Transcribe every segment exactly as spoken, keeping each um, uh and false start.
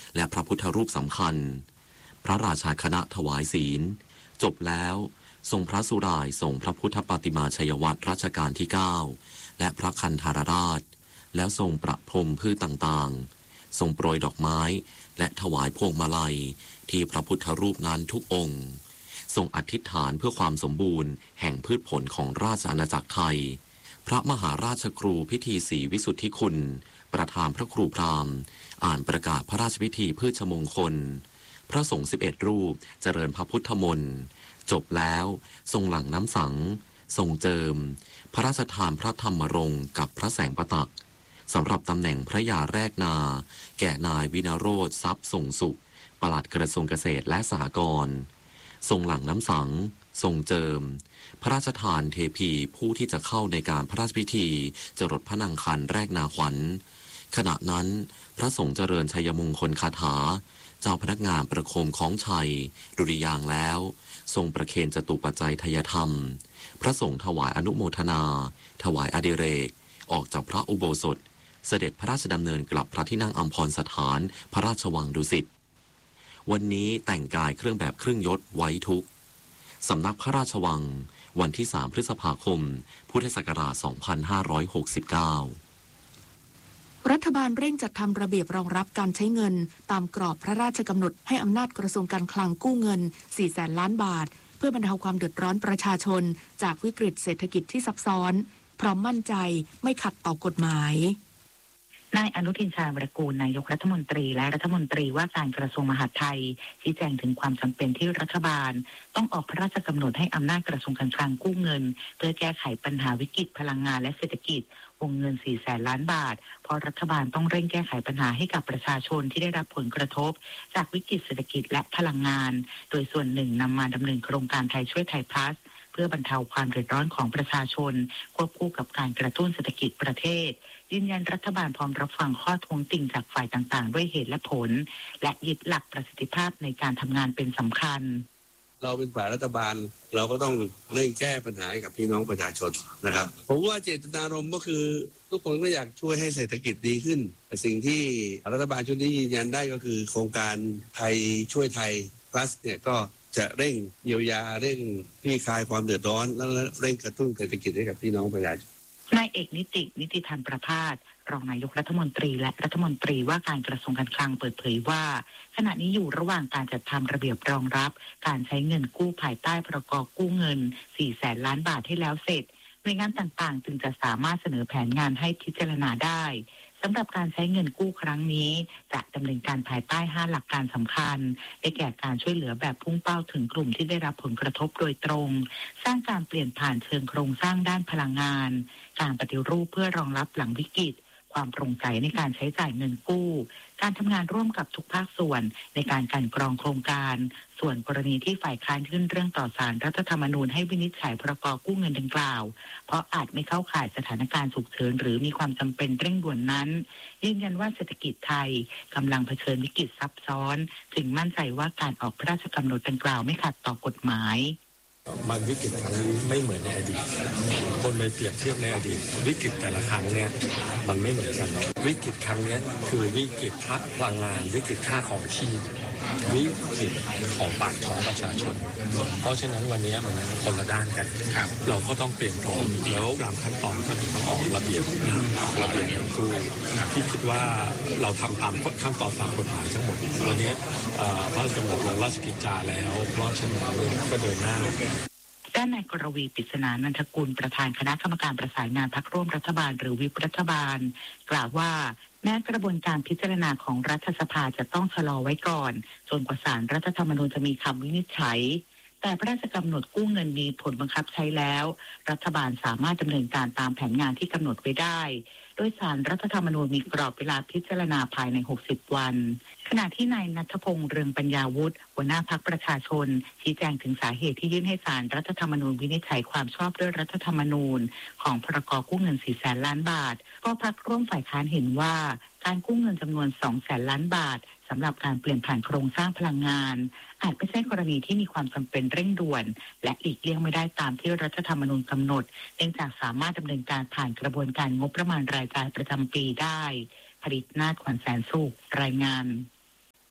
และพระพุทธรูปสำคัญพระราชาคณะถวายศีลจบแล้วทรงพระสุรายส่งพระพุทธปฏิมาชัยวัตรรัชกาลที่เก้าและพระคันธารราชแล้วทรงประพรมพืชต่างๆทรงโปรยดอกไม้และถวายพวงมาลัยที่พระพุทธรูปนั้นทุกองค์ทรงอธิษฐานเพื่อความสมบูรณ์แห่งพืชผลของราชอาณาจักรไทยพระมหาราชครูพิธีศรีวิสุทธิคุณประธานพระครูพราหมณ์อ่านประกาศพระราชพิธีพืชมงคลพระสงฆ์สิบเอ็ดรูปเจริญพระพุทธมนต์จบแล้วทรงหลั่งน้ำสังทรงเจิมพระราชทานพระธรรมรงค์กับพระแสงประตักสำหรับตำแหน่งพระยาแรกนาแก่นายวินโรธทรัพย์ส่งสุขปลัดกระทรวงเกษตรและสหกรณ์ทรงหลั่งน้ำสังทรงเจิมพระราชทานเทพีผู้ที่จะเข้าในการพระราชพิธีจรดพระนางคันแรกนาขวัญขณะนั้นพระสงฆ์เจริญชัยมงคลคาถาเจ้าพนักงานประโคมของชัยดุริยางแล้วทรงประเคนจตุปัจจัยทยธรรมพระสงฆ์ถวายอนุโมทนาถวายอดิเรกออกจากพระอุโบสถเสด็จพระราชดำเนินกลับพระที่นั่งอัมพรสถานพระราชวังดุสิตวันนี้แต่งกายเครื่องแบบเครื่องยศไว้ทุกสำนักพระราชวังวันที่สามพฤษภาคมพุทธศักราชสองพันห้าร้อยหกสิบเก้ารัฐบาลเร่งจัดทำระเบียบรองรับการใช้เงินตามกรอบพระราชกำหนดให้อำนาจกระทรวงการคลังกู้เงินสี่แสนล้านบาทเพื่อบรรเทาความเดือดร้อนประชาชนจากวิกฤตเศรษฐกิจที่ซับซ้อนพร้อมมั่นใจไม่ขัดต่อกฎหมายนายอนุทินชาญวิรากูลนายกรัฐมนตรีและรัฐมนตรีว่าการกระทรวงมหาดไทยชี้แจงถึงความจำเป็นที่รัฐบาลต้องออกพระราชกำหนดให้อำนาจกระทรวงการคลังกู้เงินเพื่อแก้ไขปัญหาวิกฤตพลังงานและเศรษฐกิจวงเงินสี่แสนล้านบาทเพราะรัฐบาลต้องเร่งแก้ไขปัญหาให้กับประชาชนที่ได้รับผลกระทบจากวิกฤตเศรษฐกิจและพลังงานโดยส่วนหนึ่งนำมาดำเนินโครงการไทยช่วยไทยพลัสเพื่อบรรเทาความเดือดร้อนของประชาชนควบคู่กับการกระตุ้นเศรษฐกิจประเทศยืนยันรัฐบาลพร้อมรับฟังข้อท้วงติ่งจากฝ่ายต่างๆด้วยเหตุและผลและยึดหลักประสิทธิภาพในการทำงานเป็นสำคัญเราเป็นฝ่ายรัฐบาลเราก็ต้องเร่งแก้ปัญหาให้กับพี่น้องประชาชนนะครับผมว่าเจตนารมณ์ก็คือทุกคนก็อยากช่วยให้เศรษฐกิจดีขึ้นแต่สิ่งที่รัฐบาลชุดนี้ยืนยันได้ก็คือโครงการไทยช่วยไทย plus เนี่ยก็จะเร่งเยียวยาเร่งคลี่คลายความเดือดร้อนและเร่งกระตุ้นเศรษฐกิจให้กับพี่น้องประชาชนนายเอกนิตินิติธรรมประภาสรองนายกรัฐมนตรีและรัฐมนตรีว่าการกระทรวงการคลังเปิดเผยว่าขณะนี้อยู่ระหว่างการจัดทำระเบียบรองรับการใช้เงินกู้ภายใต้พรกกู้เงินสี่แสนล้านบาทให้แล้วเสร็จหน่วยงานต่างๆจึงจะสามารถเสนอแผนงานให้พิจารณาได้สำหรับการใช้เงินกู้ครั้งนี้จะดำเนินการภายใต้ห้าหลักการสำคัญได้แก่การช่วยเหลือแบบพุ่งเป้าถึงกลุ่มที่ได้รับผลกระทบโดยตรงสร้างการเปลี่ยนผ่านเชิงโครงสร้างด้านพลังงานการปฏิรูปเพื่อรองรับหลังวิกฤตความโปร่งใสในการใช้จ่ายเงินกู้การทำงานร่วมกับทุกภาคส่วนในการกลั่นกรองโครงการส่วนกรณีที่ฝ่ายค้านยื่นเรื่องต่อศาลรัฐธรรมนูญให้วินิจฉัยพรกกู้เงินดังกล่าวเพราะอาจไม่เข้าข่ายสถานการณ์ฉุกเฉินหรือมีความจำเป็นเร่งด่วนนั้นยืนยันว่าเศรษฐกิจไทยกำลังเผชิญวิกฤตซับซ้อนจึงมั่นใจว่าการออกพระราชกำหนดดังกล่าวไม่ขัดต่อกฎหมายมันวิกฤตครั้งนี้ไม่เหมือนในอดีตคนไปเปรียบเทียบในอดีตวิกฤตแต่ละครั้งเนี่ยมันไม่เหมือนกันวิกฤตครั้งนี้คือวิกฤตพลังงานวิกฤตค่าของชีพวิกฤตของปากท้องประชาชนเพราะฉะนั้นวันนี้มันคนละด้านกันเราก็ต้องเปลี่ยนพร้อมแล้วตามขั้นตอนก็ต้องออกระเบียบระเบียบอย่างคู่ที่คิดว่าเราทำตามขั้นตอนตามกฎหมายทั้งหมดวันนี้พระราชกำหนดลงราชกิจจาแล้วเพราะฉะนั้นก็เดินหน้าด้านนายกรวีปริศนานันทกุลประธานคณะกรรมการประสานงานพรรคร่วมรัฐบาลหรือวิปรัฐบาลกล่าวว่าแม้กระบวนการพิจารณาของรัฐสภาจะต้องชะลอไว้ก่อนจนกว่าศาลรัฐธรรมนูญจะมีคำวินิจฉัยแต่พระราชกำหนดกู้เงินมีผลบังคับใช้แล้วรัฐบาลสามารถดำเนินการตามแผนงานที่กำหนดไว้ได้โดยศาลรัฐธรรมนูญมีกรอบเวลาพิจารณาภายในหกสิบวันขณะที่นายณัฐพงษ์เรืองปัญญาวุฒิหัวหน้าพรรคประชาชนชี้แจงถึงสาเหตุที่ยื่นให้ศาลรัฐธรรมนูญวินิจฉัยความชอบด้วยรัฐธรรมนูญของพรกกู้เงินสี่แสนล้านบาทก็พรรคร่วมฝ่ายค้านเห็นว่าการกู้เงินจำนวนสองแสนล้านบาทสำหรับการเปลี่ยนผ่านโครงสร้างพลังงานอาจไม่ใช่กรณีที่มีความจำเป็นเร่งด่วนและหลีกเลี่ยงไม่ได้ตามที่รัฐธรรมนูญกำหนดเนื่องจากสามารถดำเนินการผ่านกระบวนการงบประมาณรายจ่ายประจำปีได้ผลิตนาฏขวัญแสนสุขรายงาน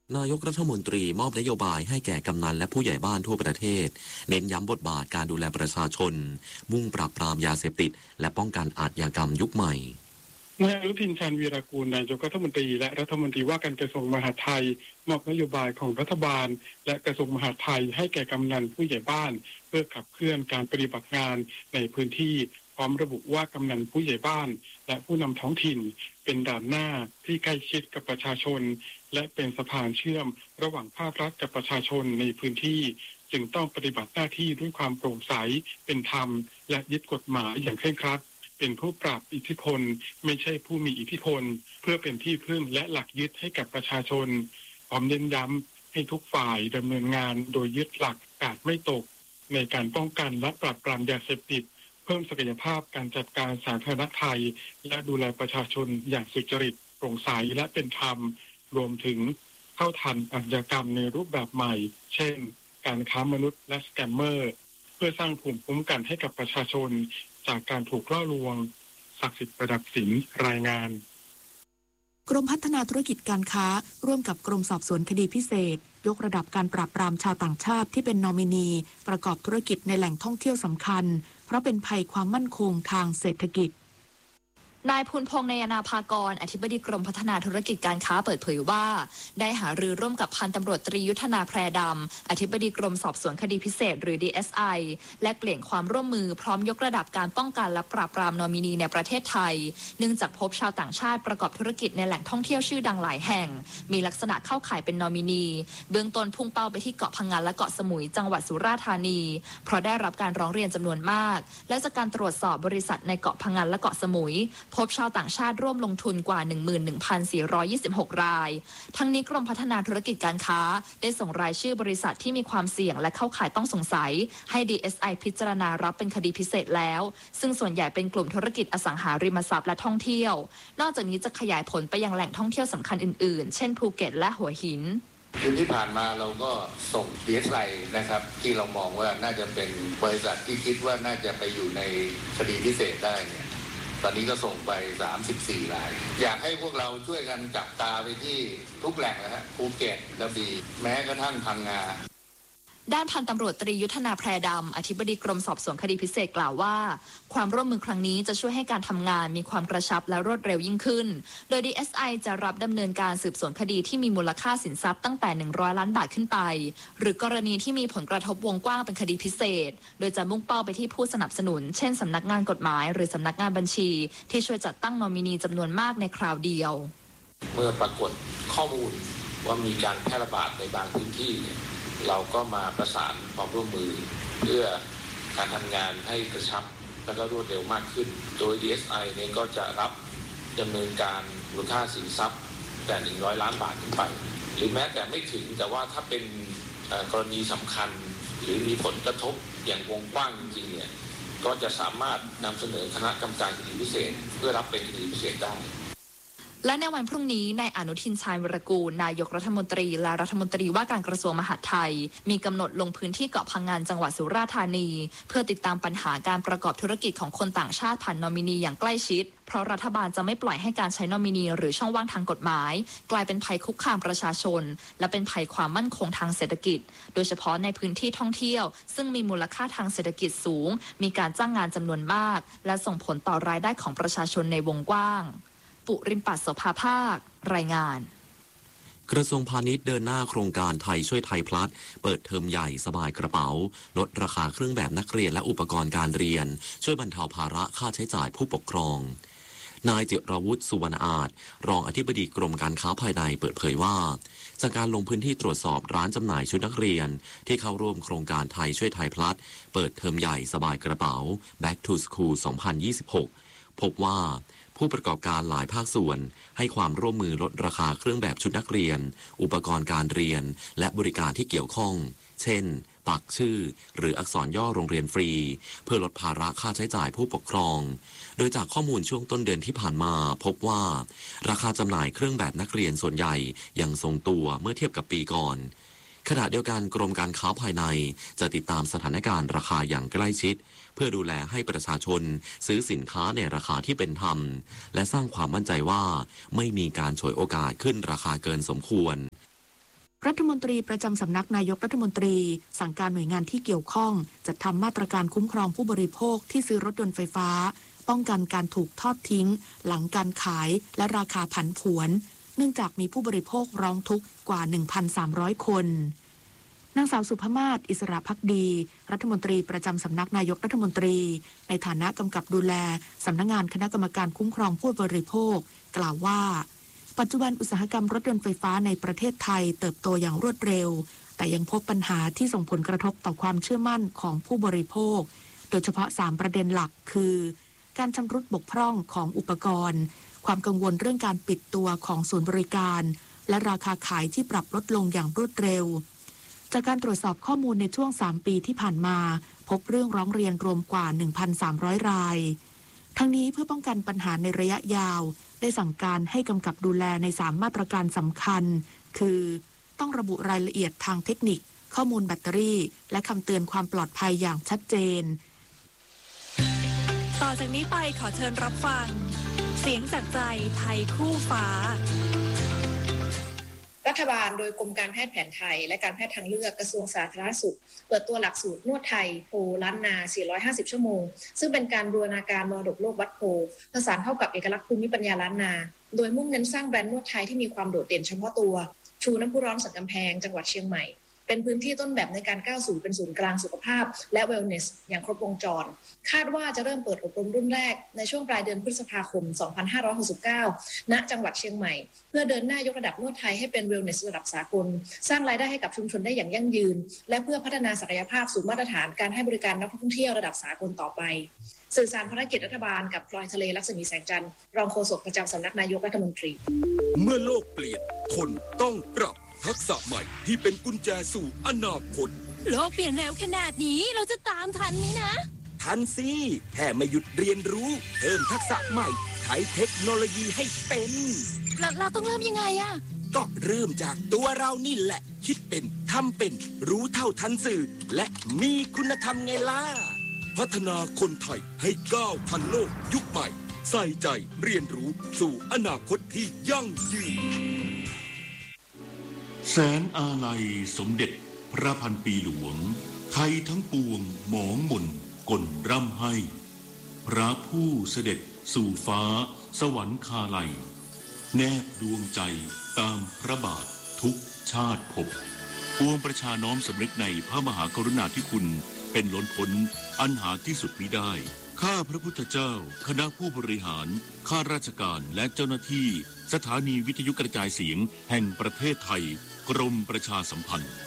นายกรัฐมนตรีมอบนโยบายให้แก่กำนันและผู้ใหญ่บ้านทั่วประเทศเน้นย้ำบทบาทการดูแลประชาชนมุ่งปราบปรามยาเสพติดและป้องกันอาชญากรรมยุคใหม่นายอนุทินชาญวีรกูลนายกรัฐมนตรีและรัฐมนตรีว่าการกระทรวงมหาดไทยมอบนโยบายของรัฐบาลและกระทรวงมหาดไทยให้แก่กำนันผู้ใหญ่บ้านเพื่อขับเคลื่อนการปฏิบัติงานในพื้นที่พร้อมระบุว่ากำนันผู้ใหญ่บ้านและผู้นำท้องถิ่นเป็นด่านหน้าที่ใกล้ชิดกับประชาชนและเป็นสะพานเชื่อมระหว่างภาครัฐกับประชาชนในพื้นที่จึงต้องปฏิบัติหน้าที่ด้วยความโปร่งใสเป็นธรรมและยึดกฎหมายอย่างเคร่งครัดเป็นผู้ปราบอิทธิพลไม่ใช่ผู้มีอิทธิพลเพื่อเป็นที่พึ่งและหลักยึดให้กับประชาชนพร้อมเน้นย้ำให้ทุกฝ่ายดำเนินงานโดยยึดหลักกาดไม่ตกในการป้องกันและปราบปรามยาเสพติดเพิ่มศักยภาพการจัดการสาธารณภัยและดูแลประชาชนอย่างสุจริตโปร่งใสและเป็นธรรมรวมถึงเข้าทันอาชญากรรมในรูปแบบใหม่เช่นการค้ามนุษย์และสแกมเมอร์เพื่อสร้างภูมิคุ้มกันให้กับประชาชนจากการถูกล่อลวงศักดิ์สิทธิ์ประดับสินรายงานกรมพัฒนาธุรกิจการค้าร่วมกับกรมสอบสวนคดีพิเศษยกระดับการปราบปรามชาวต่างชาติที่เป็นนอมินีประกอบธุรกิจในแหล่งท่องเที่ยวสำคัญเพราะเป็นภัยความมั่นคงทางเศรษฐกิจนายภูลพงษ์นายนาภากรอธิบดีกรมพัฒนาธุรกิจการค้าเปิดเผยว่าได้หารือร่วมกับพันตำรวจตรียุทธนาแพรดำอธิบดีกรมสอบสวนคดีพิเศษหรือ ดี เอส ไอ และเปลี่ยนความร่วมมือพร้อมยกระดับการป้องกันและปราบปรามนอมินีในประเทศไทยเนื่องจากพบชาวต่างชาติประกอบธุรกิจในแหล่งท่องเที่ยวชื่อดังหลายแห่งมีลักษณะเข้าข่ายเป็นนอมินีเบื้องต้นพุ่งเป้าไปที่เกาะพังงานและเกาะสมุยจังหวัดสุราษฎร์ธานีเพราะได้รับการร้องเรียนจำนวนมากและจากการตรวจสอบบริษัทในเกาะพังงานและเกาะสมุยพบชาวต่างชาติร่วมลงทุนกว่า หนึ่งหมื่นหนึ่งพันสี่ร้อยยี่สิบหก รายทั้งนี้กรมพัฒนาธุรกิจการค้าได้ส่งรายชื่อบริษัทที่มีความเสี่ยงและเข้าข่ายต้องสงสัยให้ ดี เอส ไอ พิจารณารับเป็นคดีพิเศษแล้วซึ่งส่วนใหญ่เป็นกลุ่มธุรกิจอสังหาริมทรัพย์และท่องเที่ยวนอกจากนี้จะขยายผลไปยังแหล่งท่องเที่ยวสำคัญอื่นๆเช่นภูเก็ตและหัวหินคืนที่ผ่านมาเราก็ส่ง ดี เอส ไอ นะครับที่เรามองว่าน่าจะเป็นบริษัทที่คิดว่าน่าจะไปอยู่ในคดีพิเศษได้เนี่ยตอนนี้ก็ส่งไปสามสิบสี่รายอยากให้พวกเราช่วยกันจับตาไปที่ทุกแหล่งนะฮะภูเก็ตกระบี่แม้กระทั่งพังงาด้านพันตำรวจตรียุทธนาแพรดำอธิบดีกรมสอบสวนคดีพิเศษกล่าวว่าความร่วมมือครั้งนี้จะช่วยให้การทำงานมีความกระชับและรวดเร็วยิ่งขึ้นโดย ดี เอส ไอ จะรับดำเนินการสืบสวนคดีที่มีมูลค่าสินทรัพย์ตั้งแต่หนึ่งร้อยล้านบาทขึ้นไปหรือกรณีที่มีผลกระทบวงกว้างเป็นคดีพิเศษโดยจะมุ่งเป้าไปที่ผู้สนับสนุนเช่นสำนักงานกฎหมายหรือสำนักงานบัญชีที่ช่วยจัดตั้งนอมินีจำนวนมากในคราวเดียวเมื่อปรากฏข้อมูลว่ามีการแพร่ระบาดในบางพื้นที่เราก็มาประสานความร่วมมือเพื่อการทำงานให้กระชับและก็รวดเร็วมากขึ้นโดย ดี เอส ไอ เนี่ยก็จะรับดำเนินการมูลค่าสินทรัพย์แต่หนึ่งร้อยล้านบาทขึ้นไปหรือแม้แต่ไม่ถึงแต่ว่าถ้าเป็นกรณีสำคัญหรือมีผลกระทบอย่างวงกว้างจริงๆเนี่ยก็จะสามารถนำเสนอคณะกรรมการคดีพิเศษเพื่อรับเป็นคดีพิเศษได้และในวันพรุ่งนี้นายอนุทินชาญวีรกูลนายกรัฐมนตรีและรัฐมนตรีว่าการกระทรวงมหาดไทยมีกำหนดลงพื้นที่เกาะพังงานจังหวัดสุราษฎร์ธานีเพื่อติดตามปัญหาการประกอบธุรกิจของคนต่างชาติผ่านนอมินีอย่างใกล้ชิดเพราะรัฐบาลจะไม่ปล่อยให้การใช้นอมินีหรือช่องว่างทางกฎหมายกลายเป็นภัยคุกคามประชาชนและเป็นภัยความมั่นคงทางเศรษฐกิจโดยเฉพาะในพื้นที่ท่องเที่ยวซึ่งมีมูลค่าทางเศรษฐกิจสูงมีการจ้างงานจำนวนมากและส่งผลต่อรายได้ของประชาชนในวงกว้างปุริมปัสโสภาภาครายงานกระทรวงพาณิชย์เดินหน้าโครงการไทยช่วยไทยพลัสเปิดเทอมใหญ่สบายกระเป๋าลดราคาเครื่องแบบนักเรียนและอุปกรณ์การเรียนช่วยบรรเทาภาระค่าใช้จ่ายผู้ปกครองนายจิรวุฒิสุวรรณอาจรองอธิบดีกรมการค้าภายในเปิดเผยว่าจากการลงพื้นที่ตรวจสอบร้านจำหน่ายชุดนักเรียนที่เข้าร่วมโครงการไทยช่วยไทยพลัสเปิดเทอมใหญ่สบายกระเป๋า Back to School สองพันยี่สิบหกพบว่าผู้ประกอบการหลายภาคส่วนให้ความร่วมมือลดราคาเครื่องแบบชุดนักเรียนอุปกรณ์การเรียนและบริการที่เกี่ยวข้องเช่นปักชื่อหรืออักษรย่อโรงเรียนฟรีเพื่อลดภาระค่าใช้จ่ายผู้ปกครองโดยจากข้อมูลช่วงต้นเดือนที่ผ่านมาพบว่าราคาจำหน่ายเครื่องแบบนักเรียนส่วนใหญ่ยังทรงตัวเมื่อเทียบกับปีก่อนขณะเดียวกันกรมการค้าภายในจะติดตามสถานการณ์ราคาอย่างใกล้ชิดเพื่อดูแลให้ประชาชนซื้อสินค้าในราคาที่เป็นธรรมและสร้างความมั่นใจว่าไม่มีการฉวยโอกาสขึ้นราคาเกินสมควรรัฐมนตรีประจำสำนักนายกรัฐมนตรีสั่งการหน่วยงานที่เกี่ยวข้องจัดทำมาตรการคุ้มครองผู้บริโภคที่ซื้อรถยนต์ไฟฟ้าป้องกันการถูกทอดทิ้งหลังการขายและราคาผันผวนเนื่องจากมีผู้บริโภคร้องทุกข์กว่า หนึ่งพันสามร้อย คนนางสาวสุภมาศอิสระภักดีรัฐมนตรีประจำสำนักนายกรัฐมนตรีในฐานะกำกับดูแลสำนักงานคณะกรรมการคุ้มครองผู้บริโภคกล่าวว่าปัจจุบันอุตสาหกรรมรถยนต์ไฟฟ้าในประเทศไทยเติบโตอย่างรวดเร็วแต่ยังพบปัญหาที่ส่งผลกระทบต่อความเชื่อมั่นของผู้บริโภคโดยเฉพาะสามประเด็นหลักคือการชำรุดบกพร่องของอุปกรณ์ความกังวลเรื่องการปิดตัวของศูนย์บริการและราคาขายที่ปรับลดลงอย่างรวดเร็วจากการตรวจสอบข้อมูลในช่วงสามปีที่ผ่านมาพบเรื่องร้องเรียนรวมกว่า หนึ่งพันสามร้อย รายทั้งนี้เพื่อป้องกันปัญหาในระยะยาวได้สั่งการให้กำกับดูแลในสามมาตรการสำคัญคือต้องระบุรายละเอียดทางเทคนิคข้อมูลแบตเตอรี่และคำเตือนความปลอดภัยอย่างชัดเจนต่อจากนี้ไปขอเชิญรับฟังเสียงจากใจไทยคู่ฟ้ารัฐบาลโดยกรมการแพทย์แผนไทยและการแพทย์ทางเลือกกระทรวงสาธารณสุขเปิดตัวหลักสูตรนวดไทยโพล้านนาสี่ร้อยห้าสิบชั่วโมงซึ่งเป็นการบูรณาการมรดกโลกวัดโพผสานเข้ากับเอกลักษณ์ภูมิปัญญาล้านนาโดยมุ่งเน้นสร้างแบรนด์นวดไทยที่มีความโดดเด่นเฉพาะตัวชูน้ำพุร้อนสันกำแพงจังหวัดเชียงใหม่เป็นพื้นที่ต้นแบบในการก้าวสู่เป็นศูนย์กลางสุขภาพและเวลเนสอย่างครบวงจรคาดว่าจะเริ่มเปิดอบรมรุ่นแรกในช่วงปลายเดือนพฤษภาคมสองพันห้าร้อยหกสิบเก้าณจังหวัดเชียงใหม่เพื่อเดินหน้ายกระดับนวดไทยให้เป็นเวลเนสระดับสากลสร้างรายได้ให้กับชุมชนได้อย่างยั่งยืนและเพื่อพัฒนาศักยภาพสู่มาตรฐานการให้บริการนักท่องเที่ยวระดับสากลต่อไปสื่อสารภารกิจรัฐบาลกับพลอยทะเลลักษมีแสงจันทร์รองโฆษกประจำสำนักนายกรัฐมนตรีเมื่อโลกเปลี่ยนคนต้องปรับทักษะใหม่ที่เป็นกุญแจสู่อนาคตโลกเปลี่ยนเร็วขนาดนี้เราจะตามทันไหมนะทันสิแค่ไม่หยุดเรียนรู้เพิ่มทักษะใหม่ใช้เทคโนโลยีให้เป็นเราเราต้องเริ่มยังไงอะก็เริ่มจากตัวเรานี่แหละคิดเป็นทำเป็นรู้เท่าทันสื่อและมีคุณธรรมไงล่ะพัฒนาคนไทยให้ก้าวทันโลกยุคใหม่ใส่ใจเรียนรู้สู่อนาคตที่ยั่งยืนแสนอาลัยสมเด็จพระพันปีหลวงไทยทั้งปวงหมองหม่นกลร่ำให้พระผู้เสด็จสู่ฟ้าสวรรคาลัยแนบดวงใจตามพระบาททุกชาติภพปวงประชาน้อมสำนึกในพระมหากรุณาธิคุณเป็นล้นพ้นอันหาที่สุดมิได้ข้าพระพุทธเจ้าคณะผู้บริหารข้าราชการและเจ้าหน้าที่สถานีวิทยุกระจายเสียงแห่งประเทศไทยกรมประชาสัมพันธ์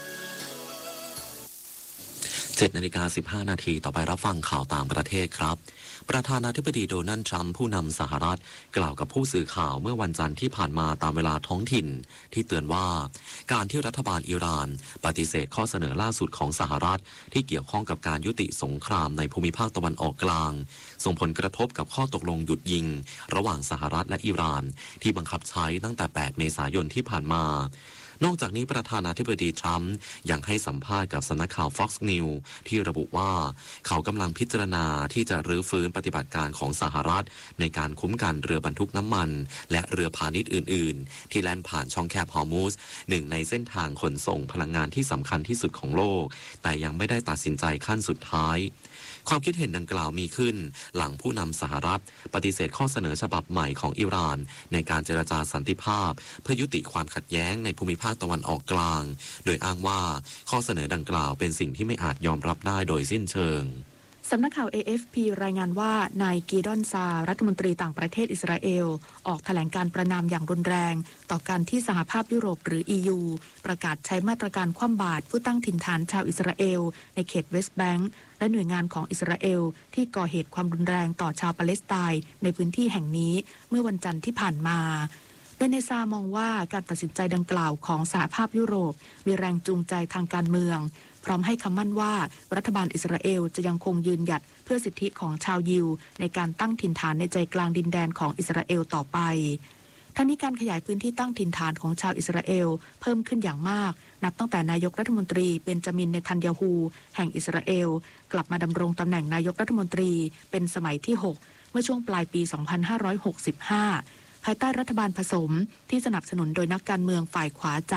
เจ็ดนาฬิกาสิบห้านาทีต่อไปรับฟังข่าวต่างประเทศครับประธานาธิบดีโดนัลด์ทรัมป์ผู้นำสหรัฐกล่าวกับผู้สื่อข่าวเมื่อวันจันทร์ที่ผ่านมาตามเวลาท้องถิ่นที่เตือนว่าการที่รัฐบาลอิหร่านปฏิเสธข้อเสนอล่าสุดของสหรัฐที่เกี่ยวข้องกับการยุติสงครามในภูมิภาคตะวันออกกลางส่งผลกระทบกับข้อตกลงหยุดยิงระหว่างสหรัฐและอิหร่านที่บังคับใช้ตั้งแต่แปดเมษายนที่ผ่านมานอกจากนี้ประธานาธิบดีทรัมป์ยังให้สัมภาษณ์กับสำนักข่าว Fox News ที่ระบุว่าเขากำลังพิจารณาที่จะรื้อฟื้นปฏิบัติการของสหรัฐในการคุ้มกันเรือบรรทุกน้ำมันและเรือพาณิชย์อื่นๆที่แล่นผ่านช่องแคบฮอร์มุซหนึ่งในเส้นทางขนส่งพลังงานที่สำคัญที่สุดของโลกแต่ยังไม่ได้ตัดสินใจขั้นสุดท้ายความคิดเห็นดังกล่าวมีขึ้นหลังผู้นำสหรัฐปฏิเสธข้อเสนอฉบับใหม่ของอิหร่านในการเจรจาสันติภาพเพื่อยุติความขัดแย้งในภูมิภาคตะวันออกกลางโดยอ้างว่าข้อเสนอดังกล่าวเป็นสิ่งที่ไม่อาจยอมรับได้โดยสิ้นเชิงสำนักข่าว เอ เอฟ พี รายงานว่านายกีดอนซารัฐมนตรีต่างประเทศอิสราเอลออกแถลงการประณามอย่างรุนแรงต่อการที่สหภาพยุโรปหรือ อี ยู ประกาศใช้มาตรการคว่ำบาตรผู้ตั้งถิ่นฐานชาวอิสราเอลในเขตเวสต์แบงก์และหน่วยงานของอิสราเอลที่ก่อเหตุความรุนแรงต่อชาวปาเลสไตน์ในพื้นที่แห่งนี้เมื่อวันจันทร์ที่ผ่านมาโดยในซามองว่าการตัดสินใจดังกล่าวของสหภาพยุโรปมีแรงจูงใจทางการเมืองพร้อมให้คำมั่นว่ารัฐบาลอิสราเอลจะยังคงยืนหยัดเพื่อสิทธิของชาวยิวในการตั้งถิ่นฐานในใจกลางดินแดนของอิสราเอลต่อไปทั้งนี้การขยายพื้นที่ตั้งถิ่นฐานของชาวอิสราเอลเพิ่มขึ้นอย่างมากนับตั้งแต่นายกรัฐมนตรีเบนจามินเนทันยาฮูแห่งอิสราเอลกลับมาดำรงตำแหน่งนายกรัฐมนตรีเป็นสมัยที่หกเมื่อช่วงปลายปีสองพันห้าร้อยหกสิบห้าภายใต้รัฐบาลผสมที่สนับสนุนโดยนักการเมืองฝ่ายขวาจัด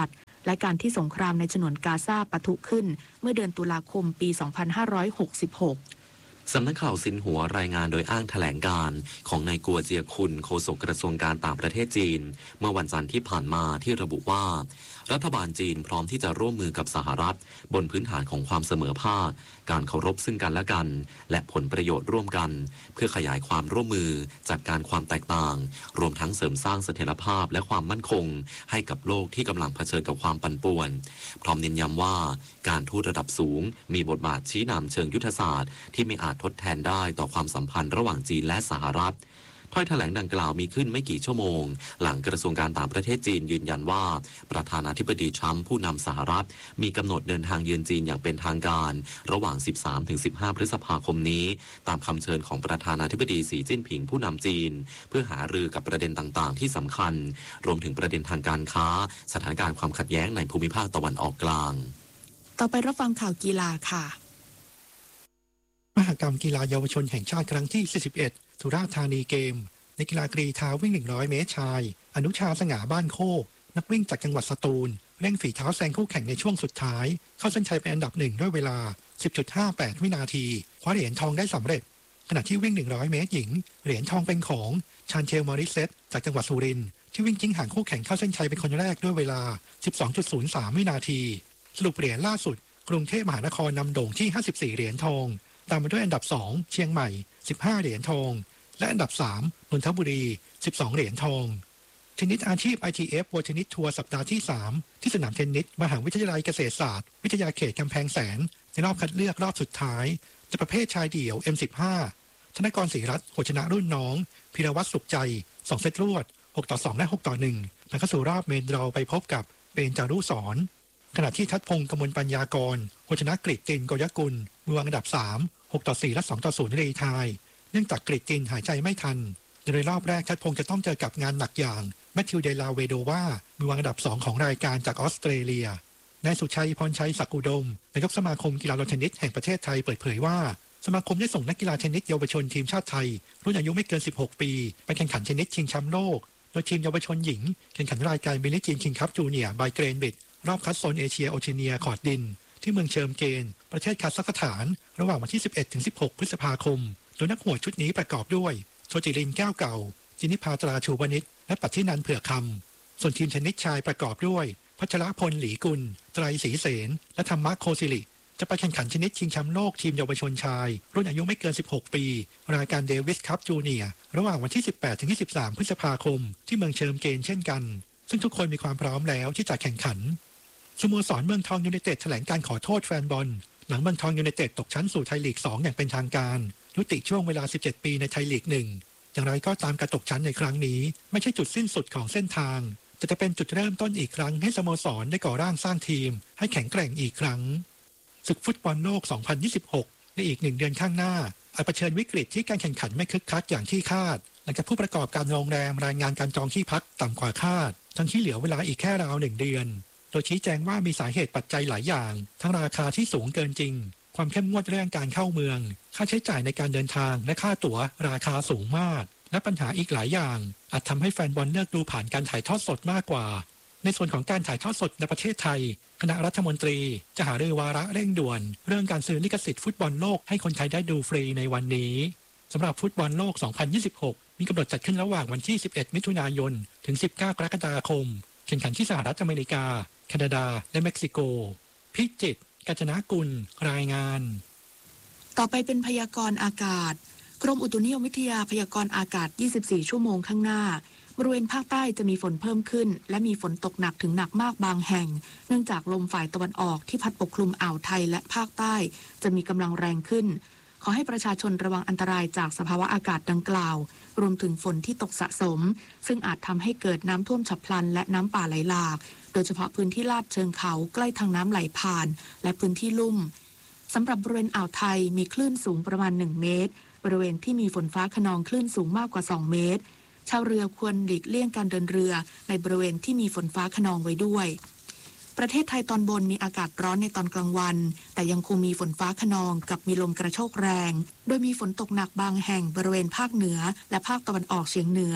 และการที่สงครามในฉนวนกาซาปะทุขึ้นเมื่อเดือนตุลาคมปี สองพันห้าร้อยหกสิบหกสำนักข่าวซินหัวรายงานโดยอ้างแถลงการของนายกัวเจียคุนโฆษกกระทรวงการต่างประเทศจีนเมื่อวันจันทร์ที่ผ่านมาที่ระบุว่ารัฐบาลจีนพร้อมที่จะร่วมมือกับสหรัฐบนพื้นฐานของความเสมอภาคการเคารพซึ่งกันและกันและผลประโยชน์ร่วมกันเพื่อขยายความร่วมมือจัดการความแตกต่างรวมทั้งเสริมสร้างเสถียรภาพและความมั่นคงให้กับโลกที่กำลังเผชิญกับความปั่นป่วนพร้อมเน้นย้ำว่าการทูตระดับสูงมีบทบาทชี้นำเชิงยุทธศาสตร์ที่ไม่อาจทดแทนได้ต่อความสัมพันธ์ระหว่างจีนและสหรัฐถ้อยแถลงดังกล่าวมีขึ้นไม่กี่ชั่วโมงหลังกระทรวงการต่างประเทศจีนยืนยันว่าประธานาธิบดีทรัมป์ผู้นำสหรัฐมีกำหนดเดินทางเยือนจีนอย่างเป็นทางการระหว่าง สิบสามถึงสิบห้า พฤษภาคมนี้ตามคำเชิญของประธานาธิบดีสีจิ้นผิงผู้นำจีนเพื่อหารือกับประเด็นต่างๆที่สำคัญรวมถึงประเด็นทางการค้าสถานการณ์ความขัดแย้งในภูมิภาคตะวันออกกลางต่อไปรับฟังข่าวกีฬาค่ะมหกรรมกีฬาเยาวชนแห่งชาติครั้งที่สี่สิบเอ็ดสุราษฎร์ธานีเกมในกีฬากรีฑาวิ่งหนึ่งร้อยเมตรชายอนุชาสง่าบ้านโคกนักวิ่งจากจังหวัดสตูลเร่งฝีเท้าแซงคู่แข่งในช่วงสุดท้ายเข้าเส้นชัยเป็นอันดับหนึ่งด้วยเวลา สิบจุดห้าแปด วินาทีคว้าเหรียญทองได้สำเร็จขณะที่วิ่งหนึ่งร้อยเมตรหญิงเหรียญทองเป็นของชานเชลมอริเซตจากจังหวัดสุรินทร์ที่วิ่งทิ้งห่างคู่แข่งเข้าเส้นชัยเป็นคนแรกด้วยเวลา สิบสองจุดศูนย์สาม วินาทีสรุปเหรียญล่าสุดกรุงเทพมหานครนำโด่งที่ห้าสิบสี่เหรียญทองตามมาด้วยอันดับสองเชียงใหม่สิบห้าเหรียญทองและอันดับสามนนทบุรีสิบสองเหรียญทองเทนนิสอาชีพ ไอ ที เอฟ World Tennis Tour สัปดาห์ที่สามที่สนามเทนนิสมหาวิทยาลัยเกษตรศาสตร์วิทยาเขตกำแพงแสนในรอบคัดเลือกรอบสุดท้ายจะประเภทชายเดี่ยว เอ็ม สิบห้า ธนกรศรีรัตน์หัวชนะรุ่นน้องพิรวัตรสุขใจสองเซตรวดหกต่อสองและหกต่อหนึ่งแล้วเข้าสู่รอบเมนดรอไปพบกับเบนจารุสอนขณะที่ทัดพงศ์กมลปัญญากรหัวชนะกฤษจินโกยกุลมือวางอันดับสามหกต่อสี่และสองต่อศูนย์รีไทยเนื่องจากกฤษจินหายใจไม่ทันในรอบแรกทัดพงศ์จะต้องเจอกับงานหนักอย่างแมทธิวเดลาเวโดวามือวางอันดับสองของรายการจากออสเตรเลียนายสุชัยพรชัยศักดิ์อุดมนายกสมาคมกีฬาเทนนิสแห่งประเทศไทยเปิดเผยว่าสมาคมได้ส่งนักกีฬาเทนนิสเยาวชนทีมชาติไทยรุ่นอายุไม่เกินสิบหกปีไปแข่งขันเทนนิสชิงแชมป์โลกโดยทีมเยาวชนหญิงแข่งขันรายการบิลลี่จีนคิงคัพจูเนียร์บายเกรนบิดรอบคัดโซนเอเชียโอเชียเนียคอร์ดดินที่เมืองเชิมเกนประเทศคาซัคสถานระหว่างวันที่สิบเอ็ดถึงสิบหกพฤษภาคมโดยนักหวดชุดนี้ประกอบด้วยโชติรินแก้วเก่าจินิพาตราชูวณิชและปัทธินันเผื่อคำส่วนทีมเทนนิสชายประกอบด้วยพัชรพลหลีกุลไตรศรีเสนและธรรมะโคสิริจะไปแข่งขันชนิดชิงแชมป์โลกทีมเยาวชนชายรุ่นอายุไม่เกินสิบหกปีรายการเดวิสคัพจูเนียร์ระหว่างวันที่สิบแปดถึงยี่สิบสามพฤษภาคมที่เมืองเชิมเกนเช่นกันซึ่งทุกคนมีความพร้อมแล้วที่จะแข่งขันสโมสรเมืองทองยูไนเต็ดแถลงการขอโทษแฟนบอลหลังเมืองทองยูไนเต็ดตกชั้นสู่ไทยลีกสองอย่างเป็นทางการยุติช่วงเวลาสิบเจ็ดปีในไทยลีกหนึ่งอย่างไรก็ตามการตกชั้นในครั้งนี้ไม่ใช่จุดสิ้นสุดของเส้นทางแต่จะเป็นจุดเริ่มต้นอีกครั้งให้สโมสรได้ก่อร่างสร้างทีมให้แข็งแกร่งอีกครั้งศึกฟุตบอลโลก สองพันยี่สิบหก ในอีกหนึ่งเดือนข้างหน้าอาจเผชิญวิกฤตที่การแข่งขันไม่คึกคักอย่างที่คาดหลังจากผู้ประกอบการโรงแรมรายงานการจองที่พักต่ำกว่าคาดทั้งที่เหลือเวลาอีกแค่ราวหนึ่งเดือนโดยชี้แจงว่ามีสาเหตุปัจจัยหลายอย่างทั้งราคาที่สูงเกินจริงความเข้มงวดเรื่องการเข้าเมืองค่าใช้จ่ายในการเดินทางและค่าตั๋วราคาสูงมากและปัญหาอีกหลายอย่างอาจทำให้แฟนบอลเลือกดูผ่านการถ่ายทอดสดมากกว่าในส่วนของการถ่ายทอดสดในประเทศไทยคณะรัฐมนตรีจะหารือวาระเร่งด่วนเรื่องการซื้อลิขสิทธิ์ฟุตบอลโลกให้คนไทยได้ดูฟรีในวันนี้สำหรับฟุตบอลโลก สองพันยี่สิบหก มีกำหนดจัดขึ้นระหว่างวันที่สิบเอ็ดมิถุนายนถึงสิบเก้ากรกฎาคมแข่งขันที่สหรัฐอเมริกาแคนาดาและเม็กซิโกพิจิตรกาญจนกุลรายงานต่อไปเป็นพยากรณ์อากาศกรมอุตุนิยมวิทยาพยากรณ์อากาศยี่สิบสี่ชั่วโมงข้างหน้าบริเวณภาคใต้จะมีฝนเพิ่มขึ้นและมีฝนตกหนักถึงหนักมากบางแห่งเนื่องจากลมฝ่ายตะวันออกที่พัดปกคลุมอ่าวไทยและภาคใต้จะมีกำลังแรงขึ้นขอให้ประชาชนระวังอันตรายจากสภาวะอากาศดังกล่าวรวมถึงฝนที่ตกสะสมซึ่งอาจทำให้เกิดน้ำท่วมฉับพลันและน้ำป่าไหลหลากโดยเฉพาะพื้นที่ลาดเชิงเขาใกล้ทางน้ำไหลผ่านและพื้นที่ลุ่มสำหรับบริเวณอ่าวไทยมีคลื่นสูงประมาณหนึ่งเมตรบริเวณที่มีฝนฟ้าคะนองคลื่นสูงมากกว่าสองเมตรชาวเรือควรหลีกเลี่ยงการเดินเรือในบริเวณที่มีฝนฟ้าคะนองไว้ด้วยประเทศไทยตอนบนมีอากาศร้อนในตอนกลางวันแต่ยังคงมีฝนฟ้าคะนองกับมีลมกระโชกแรงโดยมีฝนตกหนักบางแห่งบริเวณภาคเหนือและภาคตะวันออกเฉียงเหนือ